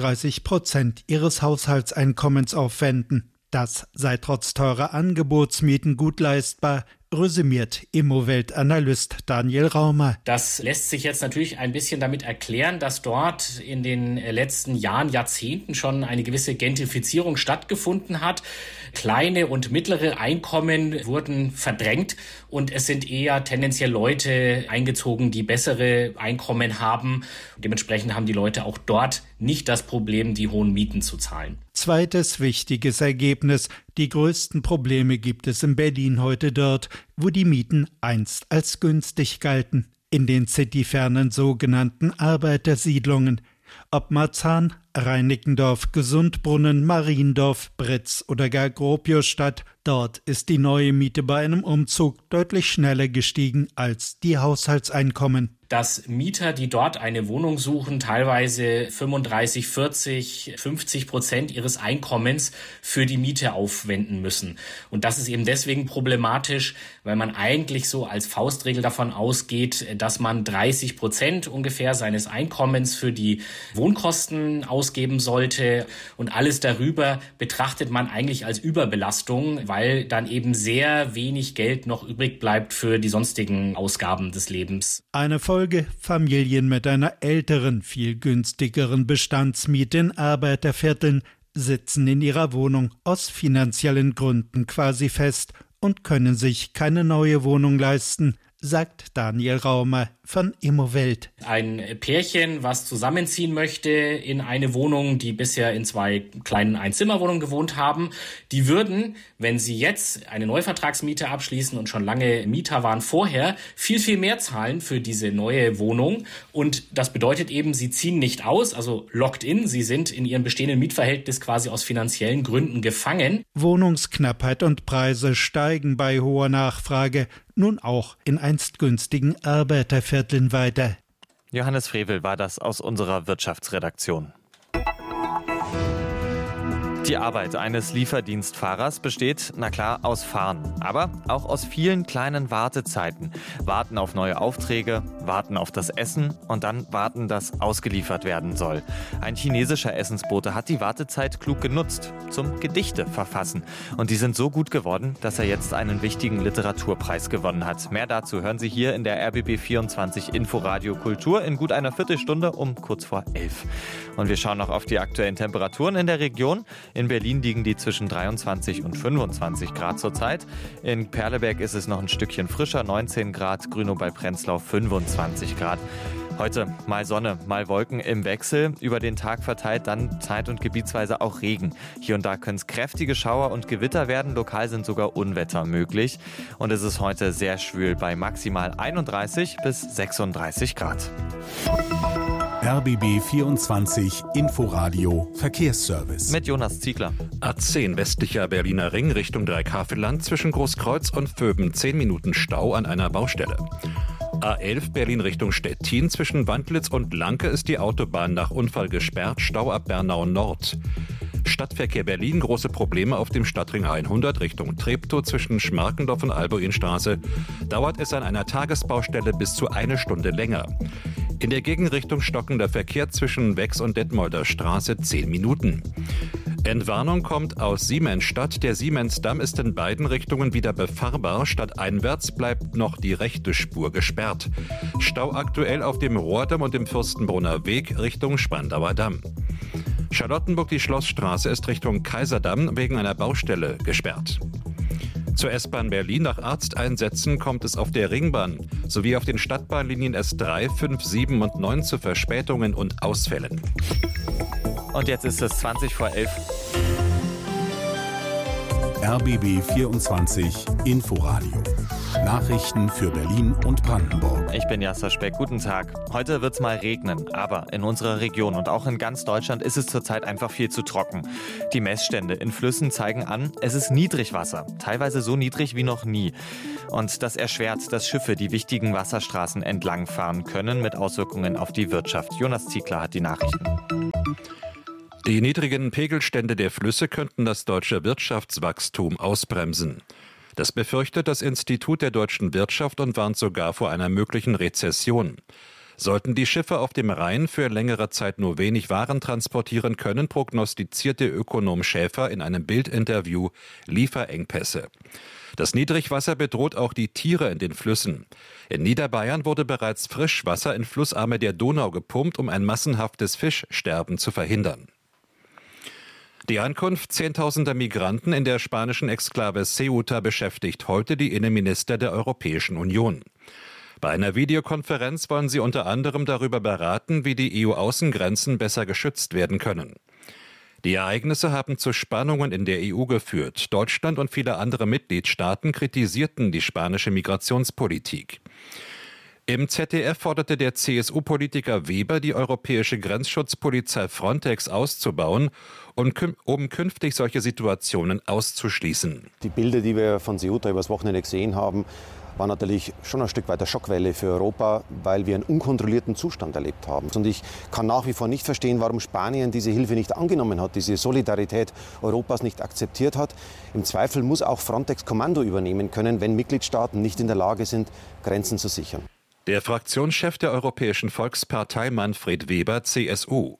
31% ihres Haushaltseinkommens aufwenden. Das sei trotz teurer Angebotsmieten gut leistbar, resümiert Immowelt-Analyst Daniel Raumer. Das lässt sich jetzt natürlich ein bisschen damit erklären, dass dort in den letzten Jahren, Jahrzehnten schon eine gewisse Gentrifizierung stattgefunden hat. Kleine und mittlere Einkommen wurden verdrängt und es sind eher tendenziell Leute eingezogen, die bessere Einkommen haben. Dementsprechend haben die Leute auch dort nicht das Problem, die hohen Mieten zu zahlen. Zweites wichtiges Ergebnis: Die größten Probleme gibt es in Berlin heute dort, wo die Mieten einst als günstig galten, in den cityfernen sogenannten Arbeitersiedlungen. Ob Marzahn, Reinickendorf, Gesundbrunnen, Mariendorf, Britz oder gar Gropiusstadt, dort ist die neue Miete bei einem Umzug deutlich schneller gestiegen als die Haushaltseinkommen. Dass Mieter, die dort eine Wohnung suchen, teilweise 35, 40, 50% ihres Einkommens für die Miete aufwenden müssen. Und das ist eben deswegen problematisch, weil man eigentlich so als Faustregel davon ausgeht, dass man 30% ungefähr seines Einkommens für die Wohnkosten ausgeben sollte. Und alles darüber betrachtet man eigentlich als Überbelastung, weil dann eben sehr wenig Geld noch übrig bleibt für die sonstigen Ausgaben des Lebens. Eine Folge: Familien mit einer älteren, viel günstigeren Bestandsmiete in Arbeitervierteln sitzen in ihrer Wohnung aus finanziellen Gründen quasi fest und können sich keine neue Wohnung leisten, sagt Daniel Raumer von Immowelt. Ein Pärchen, was zusammenziehen möchte in eine Wohnung, die bisher in 2 kleinen Einzimmerwohnungen gewohnt haben, die würden, wenn sie jetzt eine Neuvertragsmiete abschließen und schon lange Mieter waren vorher, viel, viel mehr zahlen für diese neue Wohnung. Und das bedeutet eben, sie ziehen nicht aus, also locked in, sie sind in ihrem bestehenden Mietverhältnis quasi aus finanziellen Gründen gefangen. Wohnungsknappheit und Preise steigen bei hoher Nachfrage nun auch in einst günstigen Arbeitervierteln weiter. Johannes Frevel war das aus unserer Wirtschaftsredaktion. Die Arbeit eines Lieferdienstfahrers besteht, na klar, aus Fahren, aber auch aus vielen kleinen Wartezeiten. Warten auf neue Aufträge, warten auf das Essen und dann warten, dass ausgeliefert werden soll. Ein chinesischer Essensbote hat die Wartezeit klug genutzt zum Gedichte verfassen. Und die sind so gut geworden, dass er jetzt einen wichtigen Literaturpreis gewonnen hat. Mehr dazu hören Sie hier in der RBB 24 Inforadio Kultur in gut einer Viertelstunde um kurz vor 11. Und wir schauen noch auf die aktuellen Temperaturen in der Region. In Berlin liegen die zwischen 23 und 25 Grad zurzeit. In Perleberg ist es noch ein Stückchen frischer, 19 Grad, Grünow bei Prenzlau 25 Grad. Heute mal Sonne, mal Wolken im Wechsel. Über den Tag verteilt dann zeit- und gebietsweise auch Regen. Hier und da können es kräftige Schauer und Gewitter werden. Lokal sind sogar Unwetter möglich. Und es ist heute sehr schwül bei maximal 31 bis 36 Grad. RBB 24 Inforadio Verkehrsservice. Mit Jonas Ziegler. A10 westlicher Berliner Ring Richtung Dreikhaveland zwischen Großkreuz und Vöben 10 Minuten Stau an einer Baustelle. A11 Berlin Richtung Stettin zwischen Wandlitz und Lanke ist die Autobahn nach Unfall gesperrt, Stau ab Bernau Nord. Stadtverkehr Berlin, große Probleme auf dem Stadtring 100 Richtung Treptow zwischen Schmarkendorf und Albuinstraße. Dauert es an einer Tagesbaustelle bis zu 1 Stunde länger. In der Gegenrichtung stockender Verkehr zwischen Wex und Detmolder Straße 10 Minuten. Entwarnung kommt aus Siemensstadt. Der Siemensdamm ist in beiden Richtungen wieder befahrbar. Stadteinwärts bleibt noch die rechte Spur gesperrt. Stau aktuell auf dem Rohrdamm und dem Fürstenbrunner Weg Richtung Spandauer Damm. Charlottenburg, die Schlossstraße, ist Richtung Kaiserdamm wegen einer Baustelle gesperrt. Zur S-Bahn Berlin. Nach Arzteinsätzen kommt es auf der Ringbahn sowie auf den Stadtbahnlinien S3, 5, 7 und 9 zu Verspätungen und Ausfällen. Und jetzt ist es 20 vor 11. RBB 24 Inforadio. Nachrichten für Berlin und Brandenburg. Ich bin Jasper Speck. Guten Tag. Heute wird es mal regnen, aber in unserer Region und auch in ganz Deutschland ist es zurzeit einfach viel zu trocken. Die Messstände in Flüssen zeigen an, es ist Niedrigwasser, teilweise so niedrig wie noch nie. Und das erschwert, dass Schiffe die wichtigen Wasserstraßen entlangfahren können, mit Auswirkungen auf die Wirtschaft. Jonas Ziegler hat die Nachrichten. Die niedrigen Pegelstände der Flüsse könnten das deutsche Wirtschaftswachstum ausbremsen. Das befürchtet das Institut der deutschen Wirtschaft und warnt sogar vor einer möglichen Rezession. Sollten die Schiffe auf dem Rhein für längere Zeit nur wenig Waren transportieren können, prognostizierte Ökonom Schäfer in einem Bild-Interview Lieferengpässe. Das Niedrigwasser bedroht auch die Tiere in den Flüssen. In Niederbayern wurde bereits Frischwasser in Flussarme der Donau gepumpt, um ein massenhaftes Fischsterben zu verhindern. Die Ankunft zehntausender Migranten in der spanischen Exklave Ceuta beschäftigt heute die Innenminister der Europäischen Union. Bei einer Videokonferenz wollen sie unter anderem darüber beraten, wie die EU-Außengrenzen besser geschützt werden können. Die Ereignisse haben zu Spannungen in der EU geführt. Deutschland und viele andere Mitgliedstaaten kritisierten die spanische Migrationspolitik. Im ZDF forderte der CSU-Politiker Weber, die europäische Grenzschutzpolizei Frontex auszubauen, um künftig solche Situationen auszuschließen. Die Bilder, die wir von Ceuta übers Wochenende gesehen haben, war natürlich schon ein Stück weit eine Schockwelle für Europa, weil wir einen unkontrollierten Zustand erlebt haben. Und ich kann nach wie vor nicht verstehen, warum Spanien diese Hilfe nicht angenommen hat, diese Solidarität Europas nicht akzeptiert hat. Im Zweifel muss auch Frontex Kommando übernehmen können, wenn Mitgliedstaaten nicht in der Lage sind, Grenzen zu sichern. Der Fraktionschef der Europäischen Volkspartei Manfred Weber, CSU.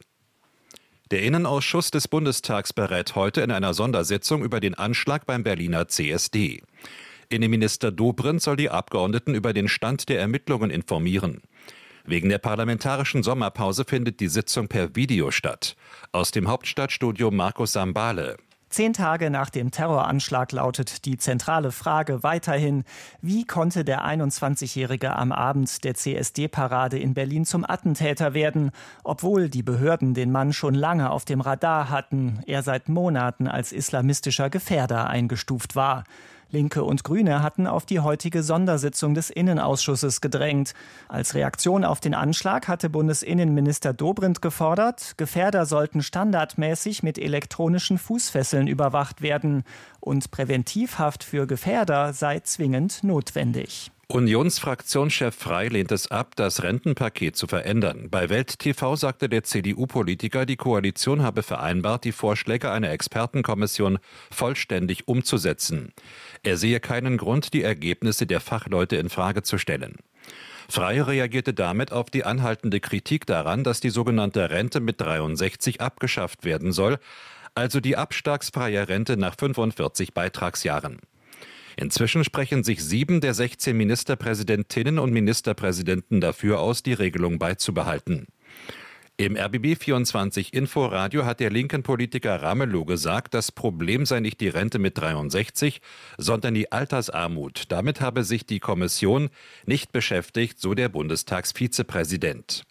Der Innenausschuss des Bundestags berät heute in einer Sondersitzung über den Anschlag beim Berliner CSD. Innenminister Dobrindt soll die Abgeordneten über den Stand der Ermittlungen informieren. Wegen der parlamentarischen Sommerpause findet die Sitzung per Video statt. Aus dem Hauptstadtstudio Markus Sambale. 10 Tage nach dem Terroranschlag lautet die zentrale Frage weiterhin, wie konnte der 21-Jährige am Abend der CSD-Parade in Berlin zum Attentäter werden, obwohl die Behörden den Mann schon lange auf dem Radar hatten, er seit Monaten als islamistischer Gefährder eingestuft war. Linke und Grüne hatten auf die heutige Sondersitzung des Innenausschusses gedrängt. Als Reaktion auf den Anschlag hatte Bundesinnenminister Dobrindt gefordert, Gefährder sollten standardmäßig mit elektronischen Fußfesseln überwacht werden und Präventivhaft für Gefährder sei zwingend notwendig. Unionsfraktionschef Frey lehnt es ab, das Rentenpaket zu verändern. Bei Welt TV sagte der CDU-Politiker, die Koalition habe vereinbart, die Vorschläge einer Expertenkommission vollständig umzusetzen. Er sehe keinen Grund, die Ergebnisse der Fachleute in Frage zu stellen. Frey reagierte damit auf die anhaltende Kritik daran, dass die sogenannte Rente mit 63 abgeschafft werden soll, also die abschlagsfreie Rente nach 45 Beitragsjahren. Inzwischen sprechen sich 7 der 16 Ministerpräsidentinnen und Ministerpräsidenten dafür aus, die Regelung beizubehalten. Im RBB 24 Inforadio hat der linken Politiker Ramelow gesagt, das Problem sei nicht die Rente mit 63, sondern die Altersarmut. Damit habe sich die Kommission nicht beschäftigt, so der Bundestagsvizepräsident.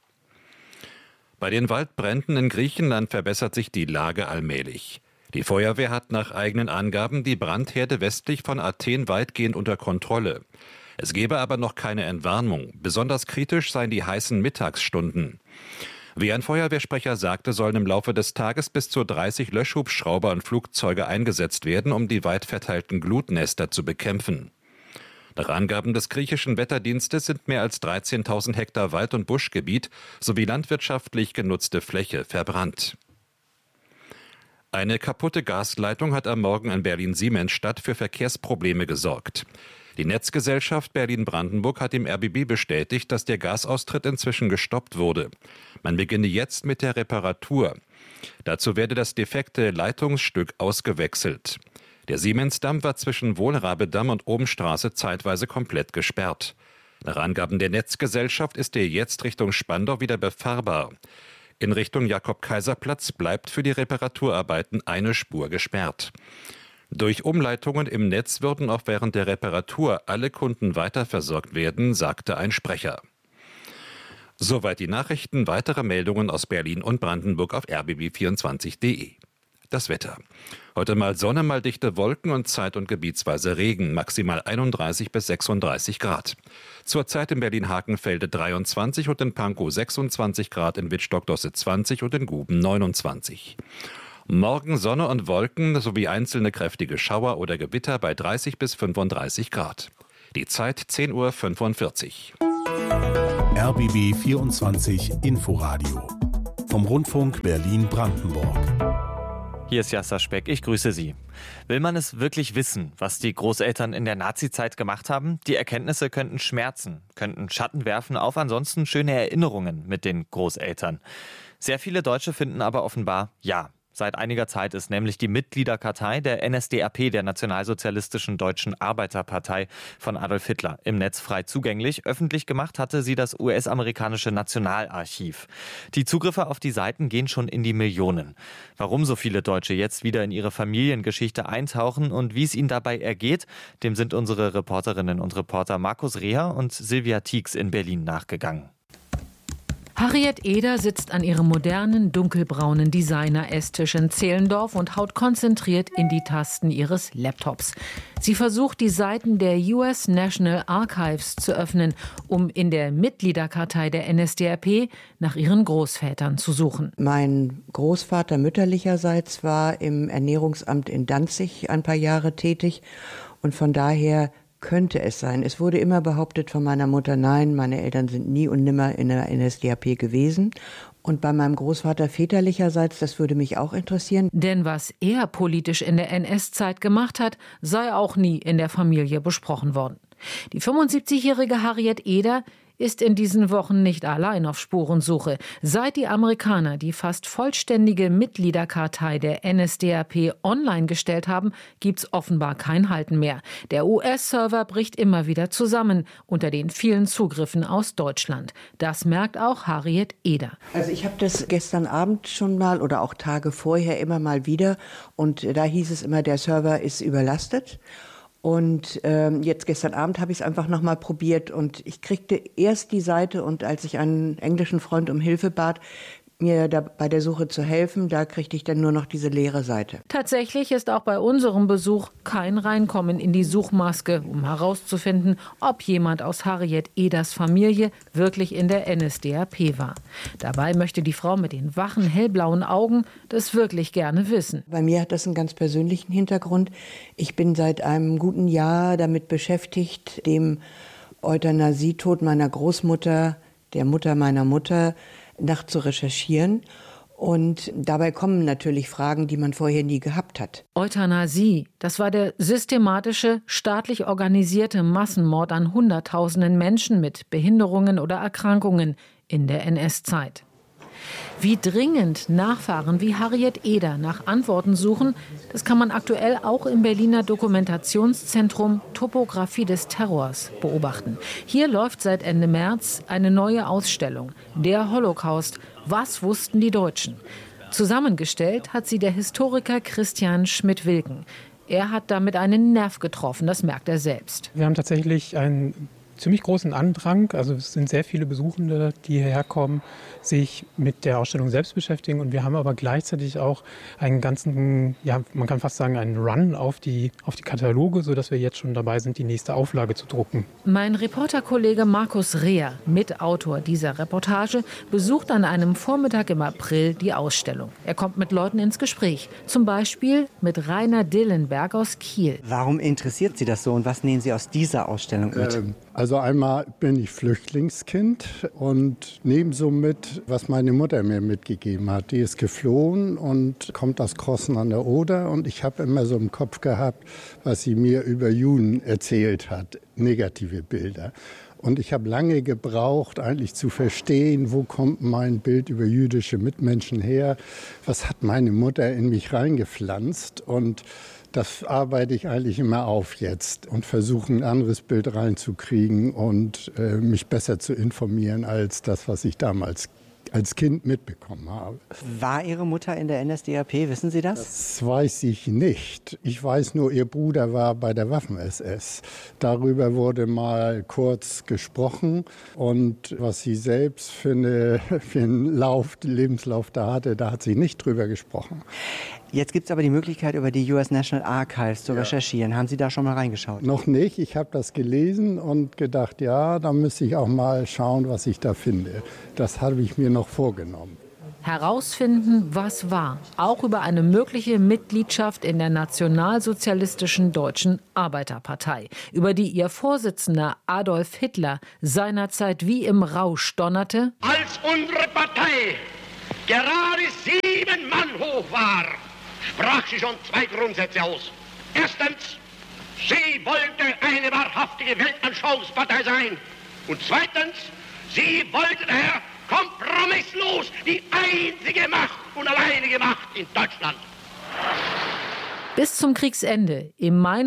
Bei den Waldbränden in Griechenland verbessert sich die Lage allmählich. Die Feuerwehr hat nach eigenen Angaben die Brandherde westlich von Athen weitgehend unter Kontrolle. Es gebe aber noch keine Entwarnung. Besonders kritisch seien die heißen Mittagsstunden. Wie ein Feuerwehrsprecher sagte, sollen im Laufe des Tages bis zu 30 Löschhubschrauber und Flugzeuge eingesetzt werden, um die weit verteilten Glutnester zu bekämpfen. Nach Angaben des griechischen Wetterdienstes sind mehr als 13.000 Hektar Wald- und Buschgebiet sowie landwirtschaftlich genutzte Fläche verbrannt. Eine kaputte Gasleitung hat am Morgen in Berlin-Siemensstadt für Verkehrsprobleme gesorgt. Die Netzgesellschaft Berlin-Brandenburg hat dem RBB bestätigt, dass der Gasaustritt inzwischen gestoppt wurde. Man beginne jetzt mit der Reparatur. Dazu werde das defekte Leitungsstück ausgewechselt. Der Siemensdamm war zwischen Wohlrabedamm und Obenstraße zeitweise komplett gesperrt. Nach Angaben der Netzgesellschaft ist er jetzt Richtung Spandau wieder befahrbar. In Richtung Jakob-Kaiser-Platz bleibt für die Reparaturarbeiten eine Spur gesperrt. Durch Umleitungen im Netz würden auch während der Reparatur alle Kunden weiterversorgt werden, sagte ein Sprecher. Soweit die Nachrichten. Weitere Meldungen aus Berlin und Brandenburg auf rbb24.de. Das Wetter. Heute mal Sonne, mal dichte Wolken und zeit- und gebietsweise Regen. Maximal 31 bis 36 Grad. Zurzeit in Berlin-Hakenfelde 23 und in Pankow 26 Grad, in Wittstock-Dosse 20 und in Guben 29. Morgen Sonne und Wolken sowie einzelne kräftige Schauer oder Gewitter bei 30 bis 35 Grad. Die Zeit 10:45 Uhr. RBB 24 Inforadio vom Rundfunk Berlin-Brandenburg. Hier ist Jasser Speck, ich grüße Sie. Will man es wirklich wissen, was die Großeltern in der Nazizeit gemacht haben? Die Erkenntnisse könnten schmerzen, könnten Schatten werfen auf ansonsten schöne Erinnerungen mit den Großeltern. Sehr viele Deutsche finden aber offenbar ja. Seit einiger Zeit ist nämlich die Mitgliederkartei der NSDAP, der Nationalsozialistischen Deutschen Arbeiterpartei von Adolf Hitler, im Netz frei zugänglich. Öffentlich gemacht hatte sie das US-amerikanische Nationalarchiv. Die Zugriffe auf die Seiten gehen schon in die Millionen. Warum so viele Deutsche jetzt wieder in ihre Familiengeschichte eintauchen und wie es ihnen dabei ergeht, dem sind unsere Reporterinnen und Reporter Markus Reher und Silvia Tieks in Berlin nachgegangen. Harriet Eder sitzt an ihrem modernen, dunkelbraunen Designer-Esstisch in Zehlendorf und haut konzentriert in die Tasten ihres Laptops. Sie versucht, die Seiten der US National Archives zu öffnen, um in der Mitgliederkartei der NSDAP nach ihren Großvätern zu suchen. Mein Großvater mütterlicherseits war im Ernährungsamt in Danzig ein paar Jahre tätig und von daher könnte es sein. Es wurde immer behauptet von meiner Mutter, nein, meine Eltern sind nie und nimmer in der NSDAP gewesen. Und bei meinem Großvater väterlicherseits, das würde mich auch interessieren. Denn was er politisch in der NS-Zeit gemacht hat, sei auch nie in der Familie besprochen worden. Die 75-jährige Harriet Eder ist in diesen Wochen nicht allein auf Spurensuche. Seit die Amerikaner die fast vollständige Mitgliederkartei der NSDAP online gestellt haben, gibt's offenbar kein Halten mehr. Der US-Server bricht immer wieder zusammen unter den vielen Zugriffen aus Deutschland. Das merkt auch Harriet Eder. Also ich habe das gestern Abend schon mal oder auch Tage vorher immer mal wieder und da hieß es immer, der Server ist überlastet. Und jetzt gestern Abend habe ich es einfach nochmal probiert und ich kriegte erst die Seite und als ich einen englischen Freund um Hilfe bat, mir da bei der Suche zu helfen, da kriegte ich dann nur noch diese leere Seite. Tatsächlich ist auch bei unserem Besuch kein Reinkommen in die Suchmaske, um herauszufinden, ob jemand aus Harriet Eders Familie wirklich in der NSDAP war. Dabei möchte die Frau mit den wachen, hellblauen Augen das wirklich gerne wissen. Bei mir hat das einen ganz persönlichen Hintergrund. Ich bin seit einem guten Jahr damit beschäftigt, dem Euthanasietod meiner Großmutter, der Mutter meiner Mutter, zu recherchieren. Und dabei kommen natürlich Fragen, die man vorher nie gehabt hat. Euthanasie, das war der systematische, staatlich organisierte Massenmord an Hunderttausenden Menschen mit Behinderungen oder Erkrankungen in der NS-Zeit. Wie dringend Nachfahren wie Harriet Eder nach Antworten suchen, das kann man aktuell auch im Berliner Dokumentationszentrum Topographie des Terrors beobachten. Hier läuft seit Ende März eine neue Ausstellung, der Holocaust. Was wussten die Deutschen? Zusammengestellt hat sie der Historiker Christian Schmidt-Wilken. Er hat damit einen Nerv getroffen, das merkt er selbst. Wir haben tatsächlich einen ziemlich großen Andrang. Also es sind sehr viele Besuchende, die hierher kommen, sich mit der Ausstellung selbst beschäftigen. Und wir haben aber gleichzeitig auch einen ganzen, ja, man kann fast sagen, einen Run auf die Kataloge, sodass wir jetzt schon dabei sind, die nächste Auflage zu drucken. Mein Reporterkollege Markus Reher, Mitautor dieser Reportage, besucht an einem Vormittag im April die Ausstellung. Er kommt mit Leuten ins Gespräch, zum Beispiel mit Rainer Dillenberg aus Kiel. Warum interessiert Sie das so und was nehmen Sie aus dieser Ausstellung mit? Also einmal bin ich Flüchtlingskind und nehme so mit, was meine Mutter mir mitgegeben hat. Die ist geflohen und kommt aus Crossen an der Oder und ich habe immer so im Kopf gehabt, was sie mir über Juden erzählt hat, negative Bilder. Und ich habe lange gebraucht, eigentlich zu verstehen, wo kommt mein Bild über jüdische Mitmenschen her, was hat meine Mutter in mich reingepflanzt. Und das arbeite ich eigentlich immer auf jetzt und versuche ein anderes Bild reinzukriegen und mich besser zu informieren als das, was ich damals als Kind mitbekommen habe. War Ihre Mutter in der NSDAP, wissen Sie das? Das weiß ich nicht. Ich weiß nur, ihr Bruder war bei der Waffen-SS. Darüber wurde mal kurz gesprochen. Und was sie selbst für einen Lebenslauf da hatte, da hat sie nicht drüber gesprochen. Jetzt gibt es aber die Möglichkeit, über die US National Archives zu recherchieren. Haben Sie da schon mal reingeschaut? Noch nicht. Ich habe das gelesen und gedacht, ja, da müsste ich auch mal schauen, was ich da finde. Das habe ich mir noch vorgenommen. Herausfinden, was war. Auch über eine mögliche Mitgliedschaft in der nationalsozialistischen Deutschen Arbeiterpartei, über die ihr Vorsitzender Adolf Hitler seinerzeit wie im Rausch donnerte: Als unsere Partei gerade 7 Mann hoch war, sprach sie schon 2 Grundsätze aus. Erstens, sie wollte eine wahrhaftige Weltanschauungspartei sein. Und zweitens, sie wollte daher kompromisslos die einzige Macht und alleinige Macht in Deutschland. Bis zum Kriegsende im Mai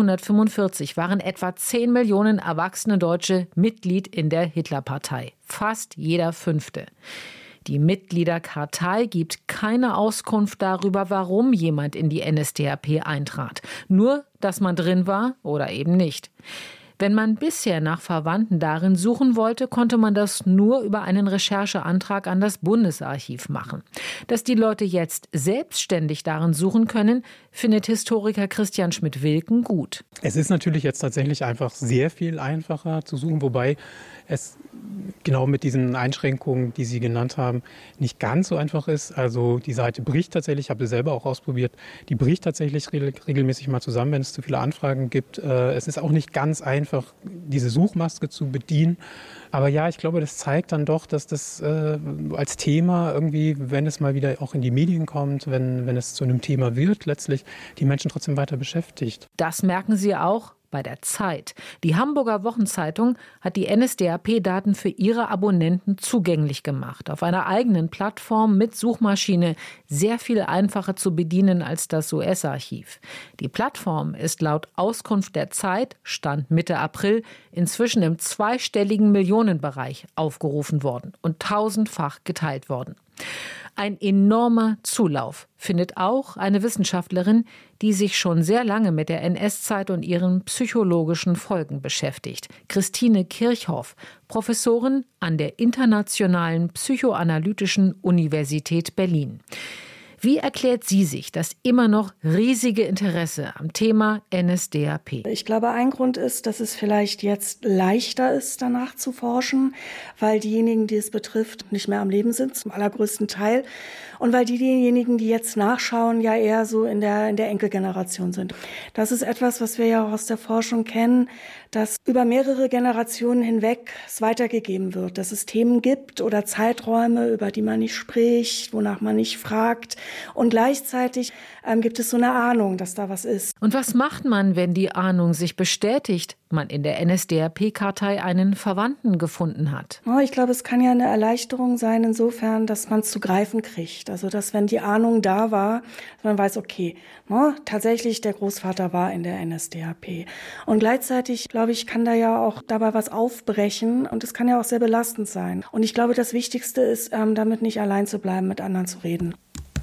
1945 waren etwa 10 Millionen erwachsene Deutsche Mitglied in der Hitlerpartei. Fast jeder 5. Die Mitgliederkartei gibt keine Auskunft darüber, warum jemand in die NSDAP eintrat. Nur, dass man drin war oder eben nicht. Wenn man bisher nach Verwandten darin suchen wollte, konnte man das nur über einen Rechercheantrag an das Bundesarchiv machen. Dass die Leute jetzt selbstständig darin suchen können, findet Historiker Christian Schmidt-Wilken gut. Es ist natürlich jetzt tatsächlich einfach sehr viel einfacher zu suchen, wobei es genau mit diesen Einschränkungen, die Sie genannt haben, nicht ganz so einfach ist. Also die Seite bricht tatsächlich, ich habe es selber auch ausprobiert, die bricht tatsächlich regelmäßig mal zusammen, wenn es zu viele Anfragen gibt. Es ist auch nicht ganz einfach, diese Suchmaske zu bedienen. Aber ja, ich glaube, das zeigt dann doch, dass das als Thema irgendwie, wenn es mal wieder auch in die Medien kommt, wenn es zu einem Thema wird, letztlich die Menschen trotzdem weiter beschäftigt. Das merken Sie auch bei der Zeit. Die Hamburger Wochenzeitung hat die NSDAP-Daten für ihre Abonnenten zugänglich gemacht. Auf einer eigenen Plattform mit Suchmaschine, sehr viel einfacher zu bedienen als das US-Archiv. Die Plattform ist laut Auskunft der Zeit, Stand Mitte April, inzwischen im zweistelligen Millionenbereich aufgerufen worden und 1000-fach geteilt worden. Ein enormer Zulauf findet auch eine Wissenschaftlerin, die sich schon sehr lange mit der NS-Zeit und ihren psychologischen Folgen beschäftigt. Christine Kirchhoff, Professorin an der Internationalen Psychoanalytischen Universität Berlin. Wie erklärt sie sich das immer noch riesige Interesse am Thema NSDAP? Ich glaube, ein Grund ist, dass es vielleicht jetzt leichter ist, danach zu forschen, weil diejenigen, die es betrifft, nicht mehr am Leben sind, zum allergrößten Teil. Und weil diejenigen, die jetzt nachschauen, ja eher so in der Enkelgeneration sind. Das ist etwas, was wir ja auch aus der Forschung kennen, dass über mehrere Generationen hinweg es weitergegeben wird, dass es Themen gibt oder Zeiträume, über die man nicht spricht, wonach man nicht fragt. Und gleichzeitig gibt es so eine Ahnung, dass da was ist. Und was macht man, wenn die Ahnung sich bestätigt, man in der NSDAP-Kartei einen Verwandten gefunden hat? Oh, ich glaube, es kann ja eine Erleichterung sein, insofern, dass man es zu greifen kriegt. Also, dass wenn die Ahnung da war, man weiß, okay, tatsächlich der Großvater war in der NSDAP. Und gleichzeitig, glaube ich, kann da ja auch dabei was aufbrechen und es kann ja auch sehr belastend sein. Und ich glaube, das Wichtigste ist, damit nicht allein zu bleiben, mit anderen zu reden.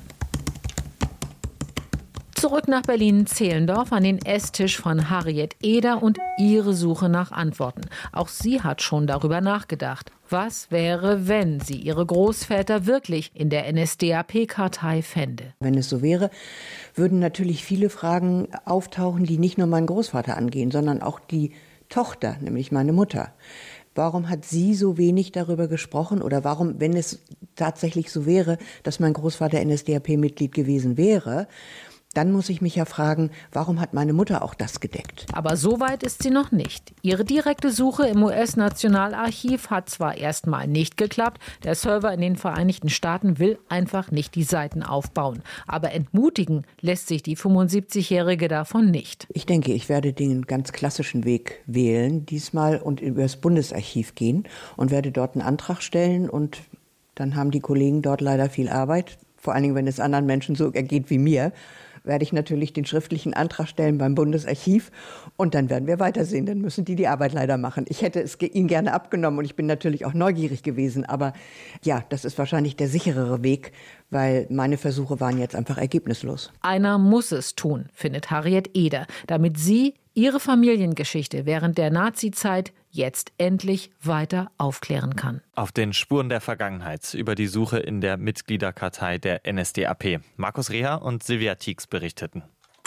Zurück nach Berlin-Zehlendorf an den Esstisch von Harriet Eder und ihre Suche nach Antworten. Auch sie hat schon darüber nachgedacht. Was wäre, wenn sie ihre Großväter wirklich in der NSDAP-Kartei fände? Wenn es so wäre, würden natürlich viele Fragen auftauchen, die nicht nur meinen Großvater angehen, sondern auch die Tochter, nämlich meine Mutter. Warum hat sie so wenig darüber gesprochen? Oder warum, wenn es tatsächlich so wäre, dass mein Großvater NSDAP-Mitglied gewesen wäre, dann muss ich mich ja fragen, warum hat meine Mutter auch das gedeckt? Aber so weit ist sie noch nicht. Ihre direkte Suche im US-Nationalarchiv hat zwar erstmal nicht geklappt, der Server in den Vereinigten Staaten will einfach nicht die Seiten aufbauen. Aber entmutigen lässt sich die 75-Jährige davon nicht. Ich denke, ich werde den ganz klassischen Weg wählen diesmal und über das Bundesarchiv gehen und werde dort einen Antrag stellen und dann haben die Kollegen dort leider viel Arbeit. Vor allen Dingen, wenn es anderen Menschen so ergeht wie mir, werde ich natürlich den schriftlichen Antrag stellen beim Bundesarchiv und dann werden wir weitersehen. Dann müssen die Arbeit leider machen. Ich hätte es ihnen gerne abgenommen und ich bin natürlich auch neugierig gewesen. Aber ja, das ist wahrscheinlich der sicherere Weg, weil meine Versuche waren jetzt einfach ergebnislos. Einer muss es tun, findet Harriet Eder, damit sie ihre Familiengeschichte während der Nazizeit jetzt endlich weiter aufklären kann. Auf den Spuren der Vergangenheit über die Suche in der Mitgliederkartei der NSDAP. Markus Reha und Silvia Tieks berichteten.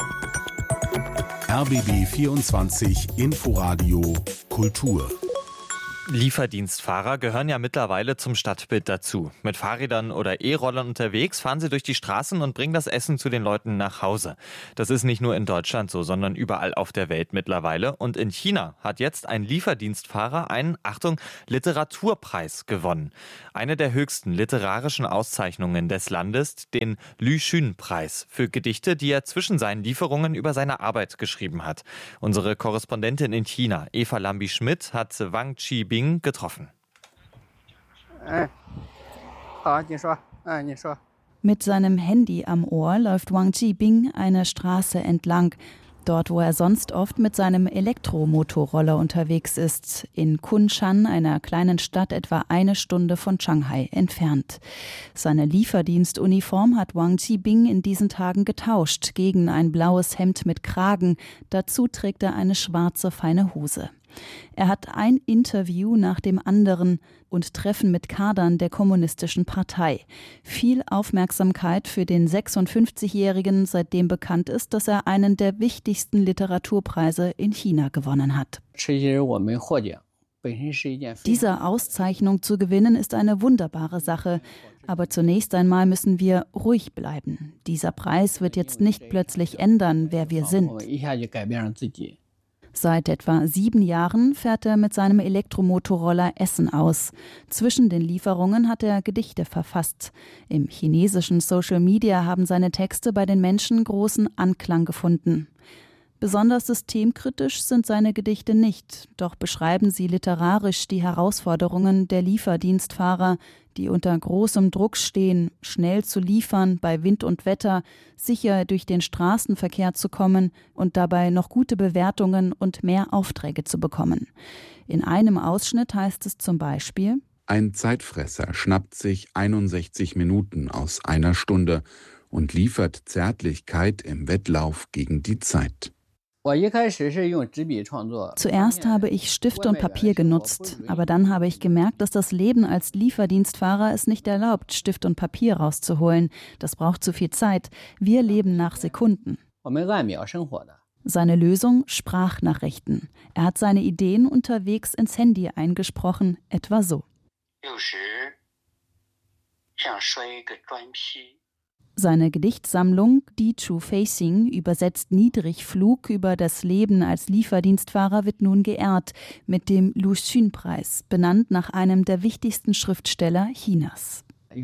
RBB 24 Inforadio Kultur. Lieferdienstfahrer gehören ja mittlerweile zum Stadtbild dazu. Mit Fahrrädern oder E-Rollern unterwegs fahren sie durch die Straßen und bringen das Essen zu den Leuten nach Hause. Das ist nicht nur in Deutschland so, sondern überall auf der Welt mittlerweile. Und in China hat jetzt ein Lieferdienstfahrer einen, Achtung, Literaturpreis gewonnen. Eine der höchsten literarischen Auszeichnungen des Landes, den Lü Xun-Preis für Gedichte, die er zwischen seinen Lieferungen über seine Arbeit geschrieben hat. Unsere Korrespondentin in China, Eva Lambi-Schmidt, hat Wang Qibing getroffen. Mit seinem Handy am Ohr läuft Wang Qibing eine Straße entlang. Dort, wo er sonst oft mit seinem Elektromotorroller unterwegs ist, in Kunshan, einer kleinen Stadt etwa 1 Stunde von Shanghai entfernt. Seine Lieferdienstuniform hat Wang Qibing in diesen Tagen getauscht gegen ein blaues Hemd mit Kragen. Dazu trägt er eine schwarze, feine Hose. Er hat ein Interview nach dem anderen und Treffen mit Kadern der Kommunistischen Partei. Viel Aufmerksamkeit für den 56-Jährigen, seitdem bekannt ist, dass er einen der wichtigsten Literaturpreise in China gewonnen hat. Diese Auszeichnung zu gewinnen ist eine wunderbare Sache. Aber zunächst einmal müssen wir ruhig bleiben. Dieser Preis wird jetzt nicht plötzlich ändern, wer wir sind. Seit etwa 7 Jahren fährt er mit seinem Elektromotorroller Essen aus. Zwischen den Lieferungen hat er Gedichte verfasst. Im chinesischen Social Media haben seine Texte bei den Menschen großen Anklang gefunden. Besonders systemkritisch sind seine Gedichte nicht, doch beschreiben sie literarisch die Herausforderungen der Lieferdienstfahrer, die unter großem Druck stehen, schnell zu liefern bei Wind und Wetter, sicher durch den Straßenverkehr zu kommen und dabei noch gute Bewertungen und mehr Aufträge zu bekommen. In einem Ausschnitt heißt es zum Beispiel: Ein Zeitfresser schnappt sich 61 Minuten aus 1 Stunde und liefert Zärtlichkeit im Wettlauf gegen die Zeit. Zuerst habe ich Stift und Papier genutzt, aber dann habe ich gemerkt, dass das Leben als Lieferdienstfahrer es nicht erlaubt, Stift und Papier rauszuholen. Das braucht zu viel Zeit. Wir leben nach Sekunden. Seine Lösung: Sprachnachrichten. Er hat seine Ideen unterwegs ins Handy eingesprochen, etwa so. Seine Gedichtsammlung Die Chu Facing, übersetzt Niedrigflug über das Leben als Lieferdienstfahrer, wird nun geehrt mit dem Lü Xun-Preis, benannt nach einem der wichtigsten Schriftsteller Chinas.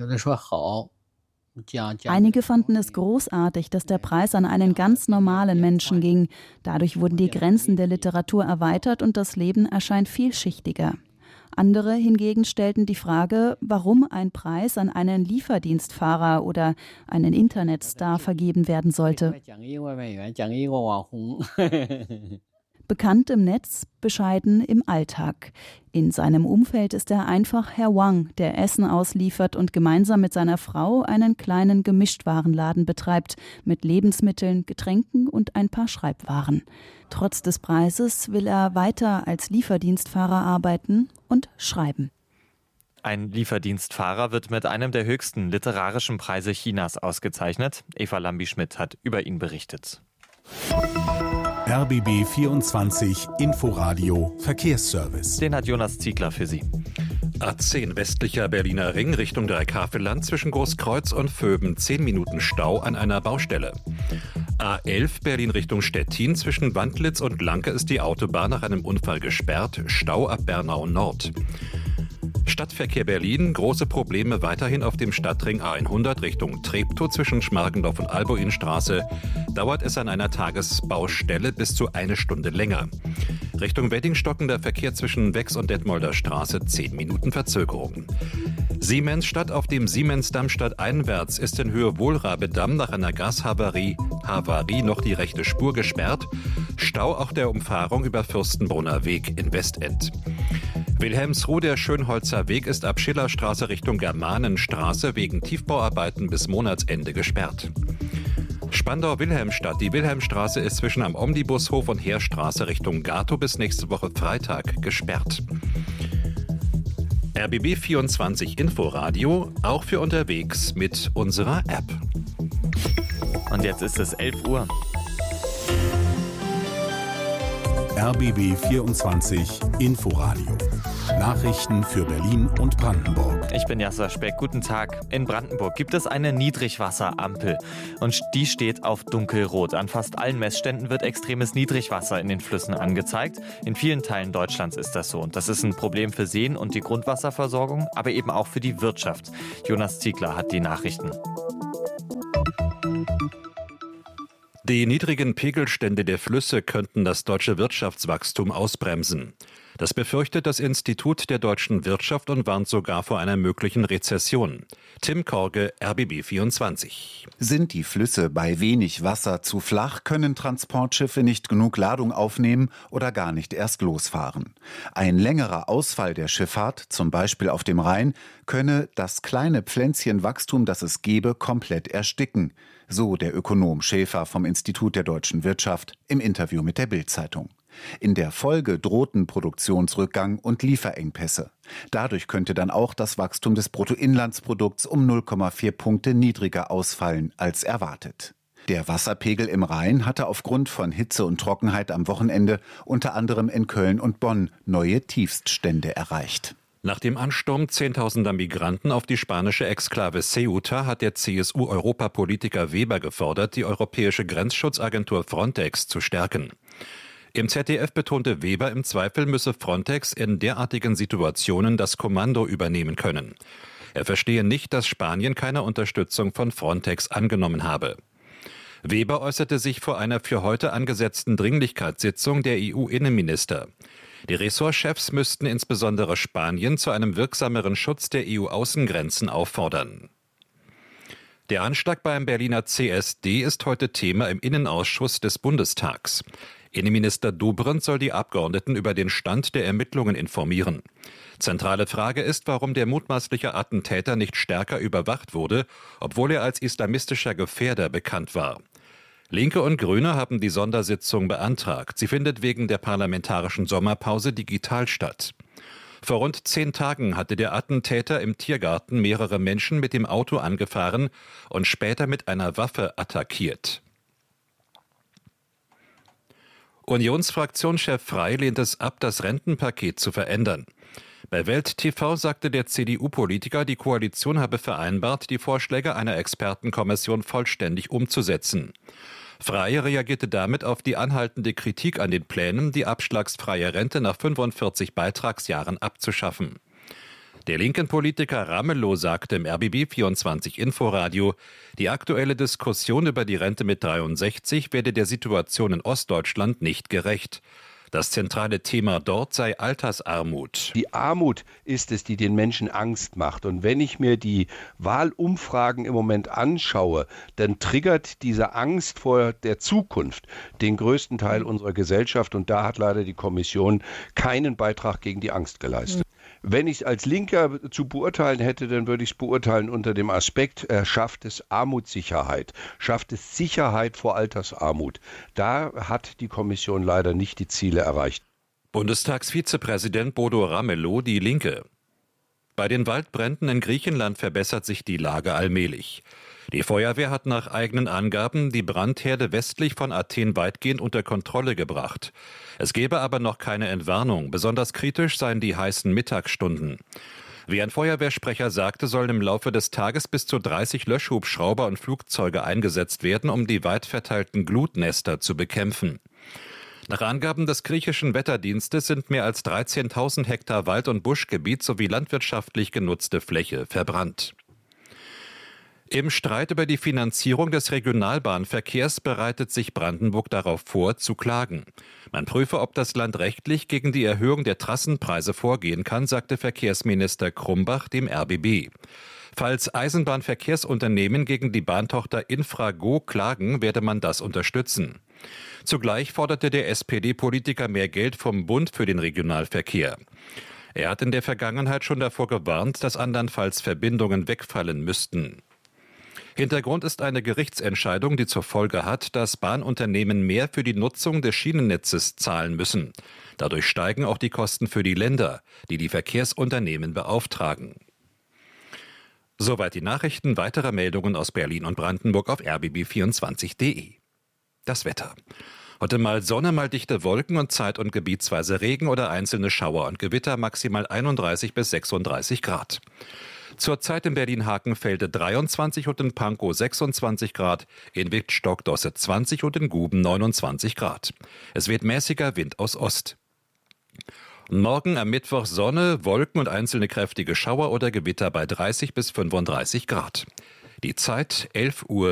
Einige fanden es großartig, dass der Preis an einen ganz normalen Menschen ging. Dadurch wurden die Grenzen der Literatur erweitert und das Leben erscheint vielschichtiger. Andere hingegen stellten die Frage, warum ein Preis an einen Lieferdienstfahrer oder einen Internetstar vergeben werden sollte. Bekannt im Netz, bescheiden im Alltag. In seinem Umfeld ist er einfach Herr Wang, der Essen ausliefert und gemeinsam mit seiner Frau einen kleinen Gemischtwarenladen betreibt, mit Lebensmitteln, Getränken und ein paar Schreibwaren. Trotz des Preises will er weiter als Lieferdienstfahrer arbeiten und schreiben. Ein Lieferdienstfahrer wird mit einem der höchsten literarischen Preise Chinas ausgezeichnet. Eva Lambi-Schmidt hat über ihn berichtet. RBB 24 Inforadio Verkehrsservice. Den hat Jonas Ziegler für Sie. A10 westlicher Berliner Ring Richtung Dreikhaveland zwischen Großkreuz und Vöben 10 Minuten Stau an einer Baustelle. A11 Berlin Richtung Stettin. Zwischen Wandlitz und Lanke ist die Autobahn nach einem Unfall gesperrt. Stau ab Bernau Nord. Stadtverkehr Berlin, große Probleme weiterhin auf dem Stadtring A100 Richtung Treptow zwischen Schmargendorf und Albuinstraße. Dauert es an einer Tagesbaustelle bis zu 1 Stunde länger. Richtung Wedding stockender Verkehr zwischen Wex und Detmolder Straße, 10 Minuten Verzögerung. Siemensstadt auf dem Siemensdamm stadteinwärts ist in Höhe Wohlrabedamm nach einer Gashavarie noch die rechte Spur gesperrt. Stau auch der Umfahrung über Fürstenbrunner Weg in Westend. Wilhelmsruh, der Schönholzer Weg ist ab Schillerstraße Richtung Germanenstraße wegen Tiefbauarbeiten bis Monatsende gesperrt. Spandau-Wilhelmstadt. Die Wilhelmstraße ist zwischen am Omnibushof und Heerstraße Richtung Gatow bis nächste Woche Freitag gesperrt. RBB 24 Inforadio, auch für unterwegs mit unserer App. Und jetzt ist es 11 Uhr. RBB 24 Inforadio. Nachrichten für Berlin und Brandenburg. Ich bin Jasser Speck. Guten Tag. In Brandenburg gibt es eine Niedrigwasserampel und die steht auf dunkelrot. An fast allen Messständen wird extremes Niedrigwasser in den Flüssen angezeigt. In vielen Teilen Deutschlands ist das so. Und das ist ein Problem für Seen und die Grundwasserversorgung, aber eben auch für die Wirtschaft. Jonas Ziegler hat die Nachrichten. Die niedrigen Pegelstände der Flüsse könnten das deutsche Wirtschaftswachstum ausbremsen. Das befürchtet das Institut der deutschen Wirtschaft und warnt sogar vor einer möglichen Rezession. Tim Korge, RBB 24. Sind die Flüsse bei wenig Wasser zu flach, können Transportschiffe nicht genug Ladung aufnehmen oder gar nicht erst losfahren. Ein längerer Ausfall der Schifffahrt, zum Beispiel auf dem Rhein, könne das kleine Pflänzchen Wachstum, das es gebe, komplett ersticken. So der Ökonom Schäfer vom Institut der deutschen Wirtschaft im Interview mit der Bild-Zeitung. In der Folge drohten Produktionsrückgang und Lieferengpässe. Dadurch könnte dann auch das Wachstum des Bruttoinlandsprodukts um 0,4 Punkte niedriger ausfallen als erwartet. Der Wasserpegel im Rhein hatte aufgrund von Hitze und Trockenheit am Wochenende unter anderem in Köln und Bonn neue Tiefststände erreicht. Nach dem Ansturm zehntausender Migranten auf die spanische Exklave Ceuta hat der CSU-Europapolitiker Weber gefordert, die europäische Grenzschutzagentur Frontex zu stärken. Im ZDF betonte Weber, im Zweifel müsse Frontex in derartigen Situationen das Kommando übernehmen können. Er verstehe nicht, dass Spanien keine Unterstützung von Frontex angenommen habe. Weber äußerte sich vor einer für heute angesetzten Dringlichkeitssitzung der EU-Innenminister. Die Ressortchefs müssten insbesondere Spanien zu einem wirksameren Schutz der EU-Außengrenzen auffordern. Der Anschlag beim Berliner CSD ist heute Thema im Innenausschuss des Bundestags. Innenminister Dobrindt soll die Abgeordneten über den Stand der Ermittlungen informieren. Zentrale Frage ist, warum der mutmaßliche Attentäter nicht stärker überwacht wurde, obwohl er als islamistischer Gefährder bekannt war. Linke und Grüne haben die Sondersitzung beantragt. Sie findet wegen der parlamentarischen Sommerpause digital statt. Vor rund 10 Tagen hatte der Attentäter im Tiergarten mehrere Menschen mit dem Auto angefahren und später mit einer Waffe attackiert. Unionsfraktionschef Frey lehnt es ab, das Rentenpaket zu verändern. Bei Welt TV sagte der CDU-Politiker, die Koalition habe vereinbart, die Vorschläge einer Expertenkommission vollständig umzusetzen. Frey reagierte damit auf die anhaltende Kritik an den Plänen, die abschlagsfreie Rente nach 45 Beitragsjahren abzuschaffen. Der linken Politiker Ramelow sagte im RBB 24 Inforadio, die aktuelle Diskussion über die Rente mit 63 werde der Situation in Ostdeutschland nicht gerecht. Das zentrale Thema dort sei Altersarmut. Die Armut ist es, die den Menschen Angst macht. Und wenn ich mir die Wahlumfragen im Moment anschaue, dann triggert diese Angst vor der Zukunft den größten Teil unserer Gesellschaft. Und da hat leider die Kommission keinen Beitrag gegen die Angst geleistet. Wenn ich es als Linker zu beurteilen hätte, dann würde ich es beurteilen unter dem Aspekt, schafft es Armutssicherheit, schafft es Sicherheit vor Altersarmut. Da hat die Kommission leider nicht die Ziele erreicht. Bundestagsvizepräsident Bodo Ramelow, die Linke. Bei den Waldbränden in Griechenland verbessert sich die Lage allmählich. Die Feuerwehr hat nach eigenen Angaben die Brandherde westlich von Athen weitgehend unter Kontrolle gebracht. Es gebe aber noch keine Entwarnung. Besonders kritisch seien die heißen Mittagsstunden. Wie ein Feuerwehrsprecher sagte, sollen im Laufe des Tages bis zu 30 Löschhubschrauber und Flugzeuge eingesetzt werden, um die weit verteilten Glutnester zu bekämpfen. Nach Angaben des griechischen Wetterdienstes sind mehr als 13.000 Hektar Wald- und Buschgebiet sowie landwirtschaftlich genutzte Fläche verbrannt. Im Streit über die Finanzierung des Regionalbahnverkehrs bereitet sich Brandenburg darauf vor, zu klagen. Man prüfe, ob das Land rechtlich gegen die Erhöhung der Trassenpreise vorgehen kann, sagte Verkehrsminister Krumbach dem RBB. Falls Eisenbahnverkehrsunternehmen gegen die Bahntochter Infrago klagen, werde man das unterstützen. Zugleich forderte der SPD-Politiker mehr Geld vom Bund für den Regionalverkehr. Er hat in der Vergangenheit schon davor gewarnt, dass andernfalls Verbindungen wegfallen müssten. Hintergrund ist eine Gerichtsentscheidung, die zur Folge hat, dass Bahnunternehmen mehr für die Nutzung des Schienennetzes zahlen müssen. Dadurch steigen auch die Kosten für die Länder, die die Verkehrsunternehmen beauftragen. Soweit die Nachrichten. Weitere Meldungen aus Berlin und Brandenburg auf rbb24.de. Das Wetter. Heute mal Sonne, mal dichte Wolken und zeit- und gebietsweise Regen oder einzelne Schauer und Gewitter, maximal 31 bis 36 Grad. Zurzeit in Berlin-Hakenfelde 23 und in Pankow 26 Grad, in Wittstock-Dosse 20 und in Guben 29 Grad. Es weht mäßiger Wind aus Ost. Morgen am Mittwoch Sonne, Wolken und einzelne kräftige Schauer oder Gewitter bei 30 bis 35 Grad. Die Zeit 11 Uhr.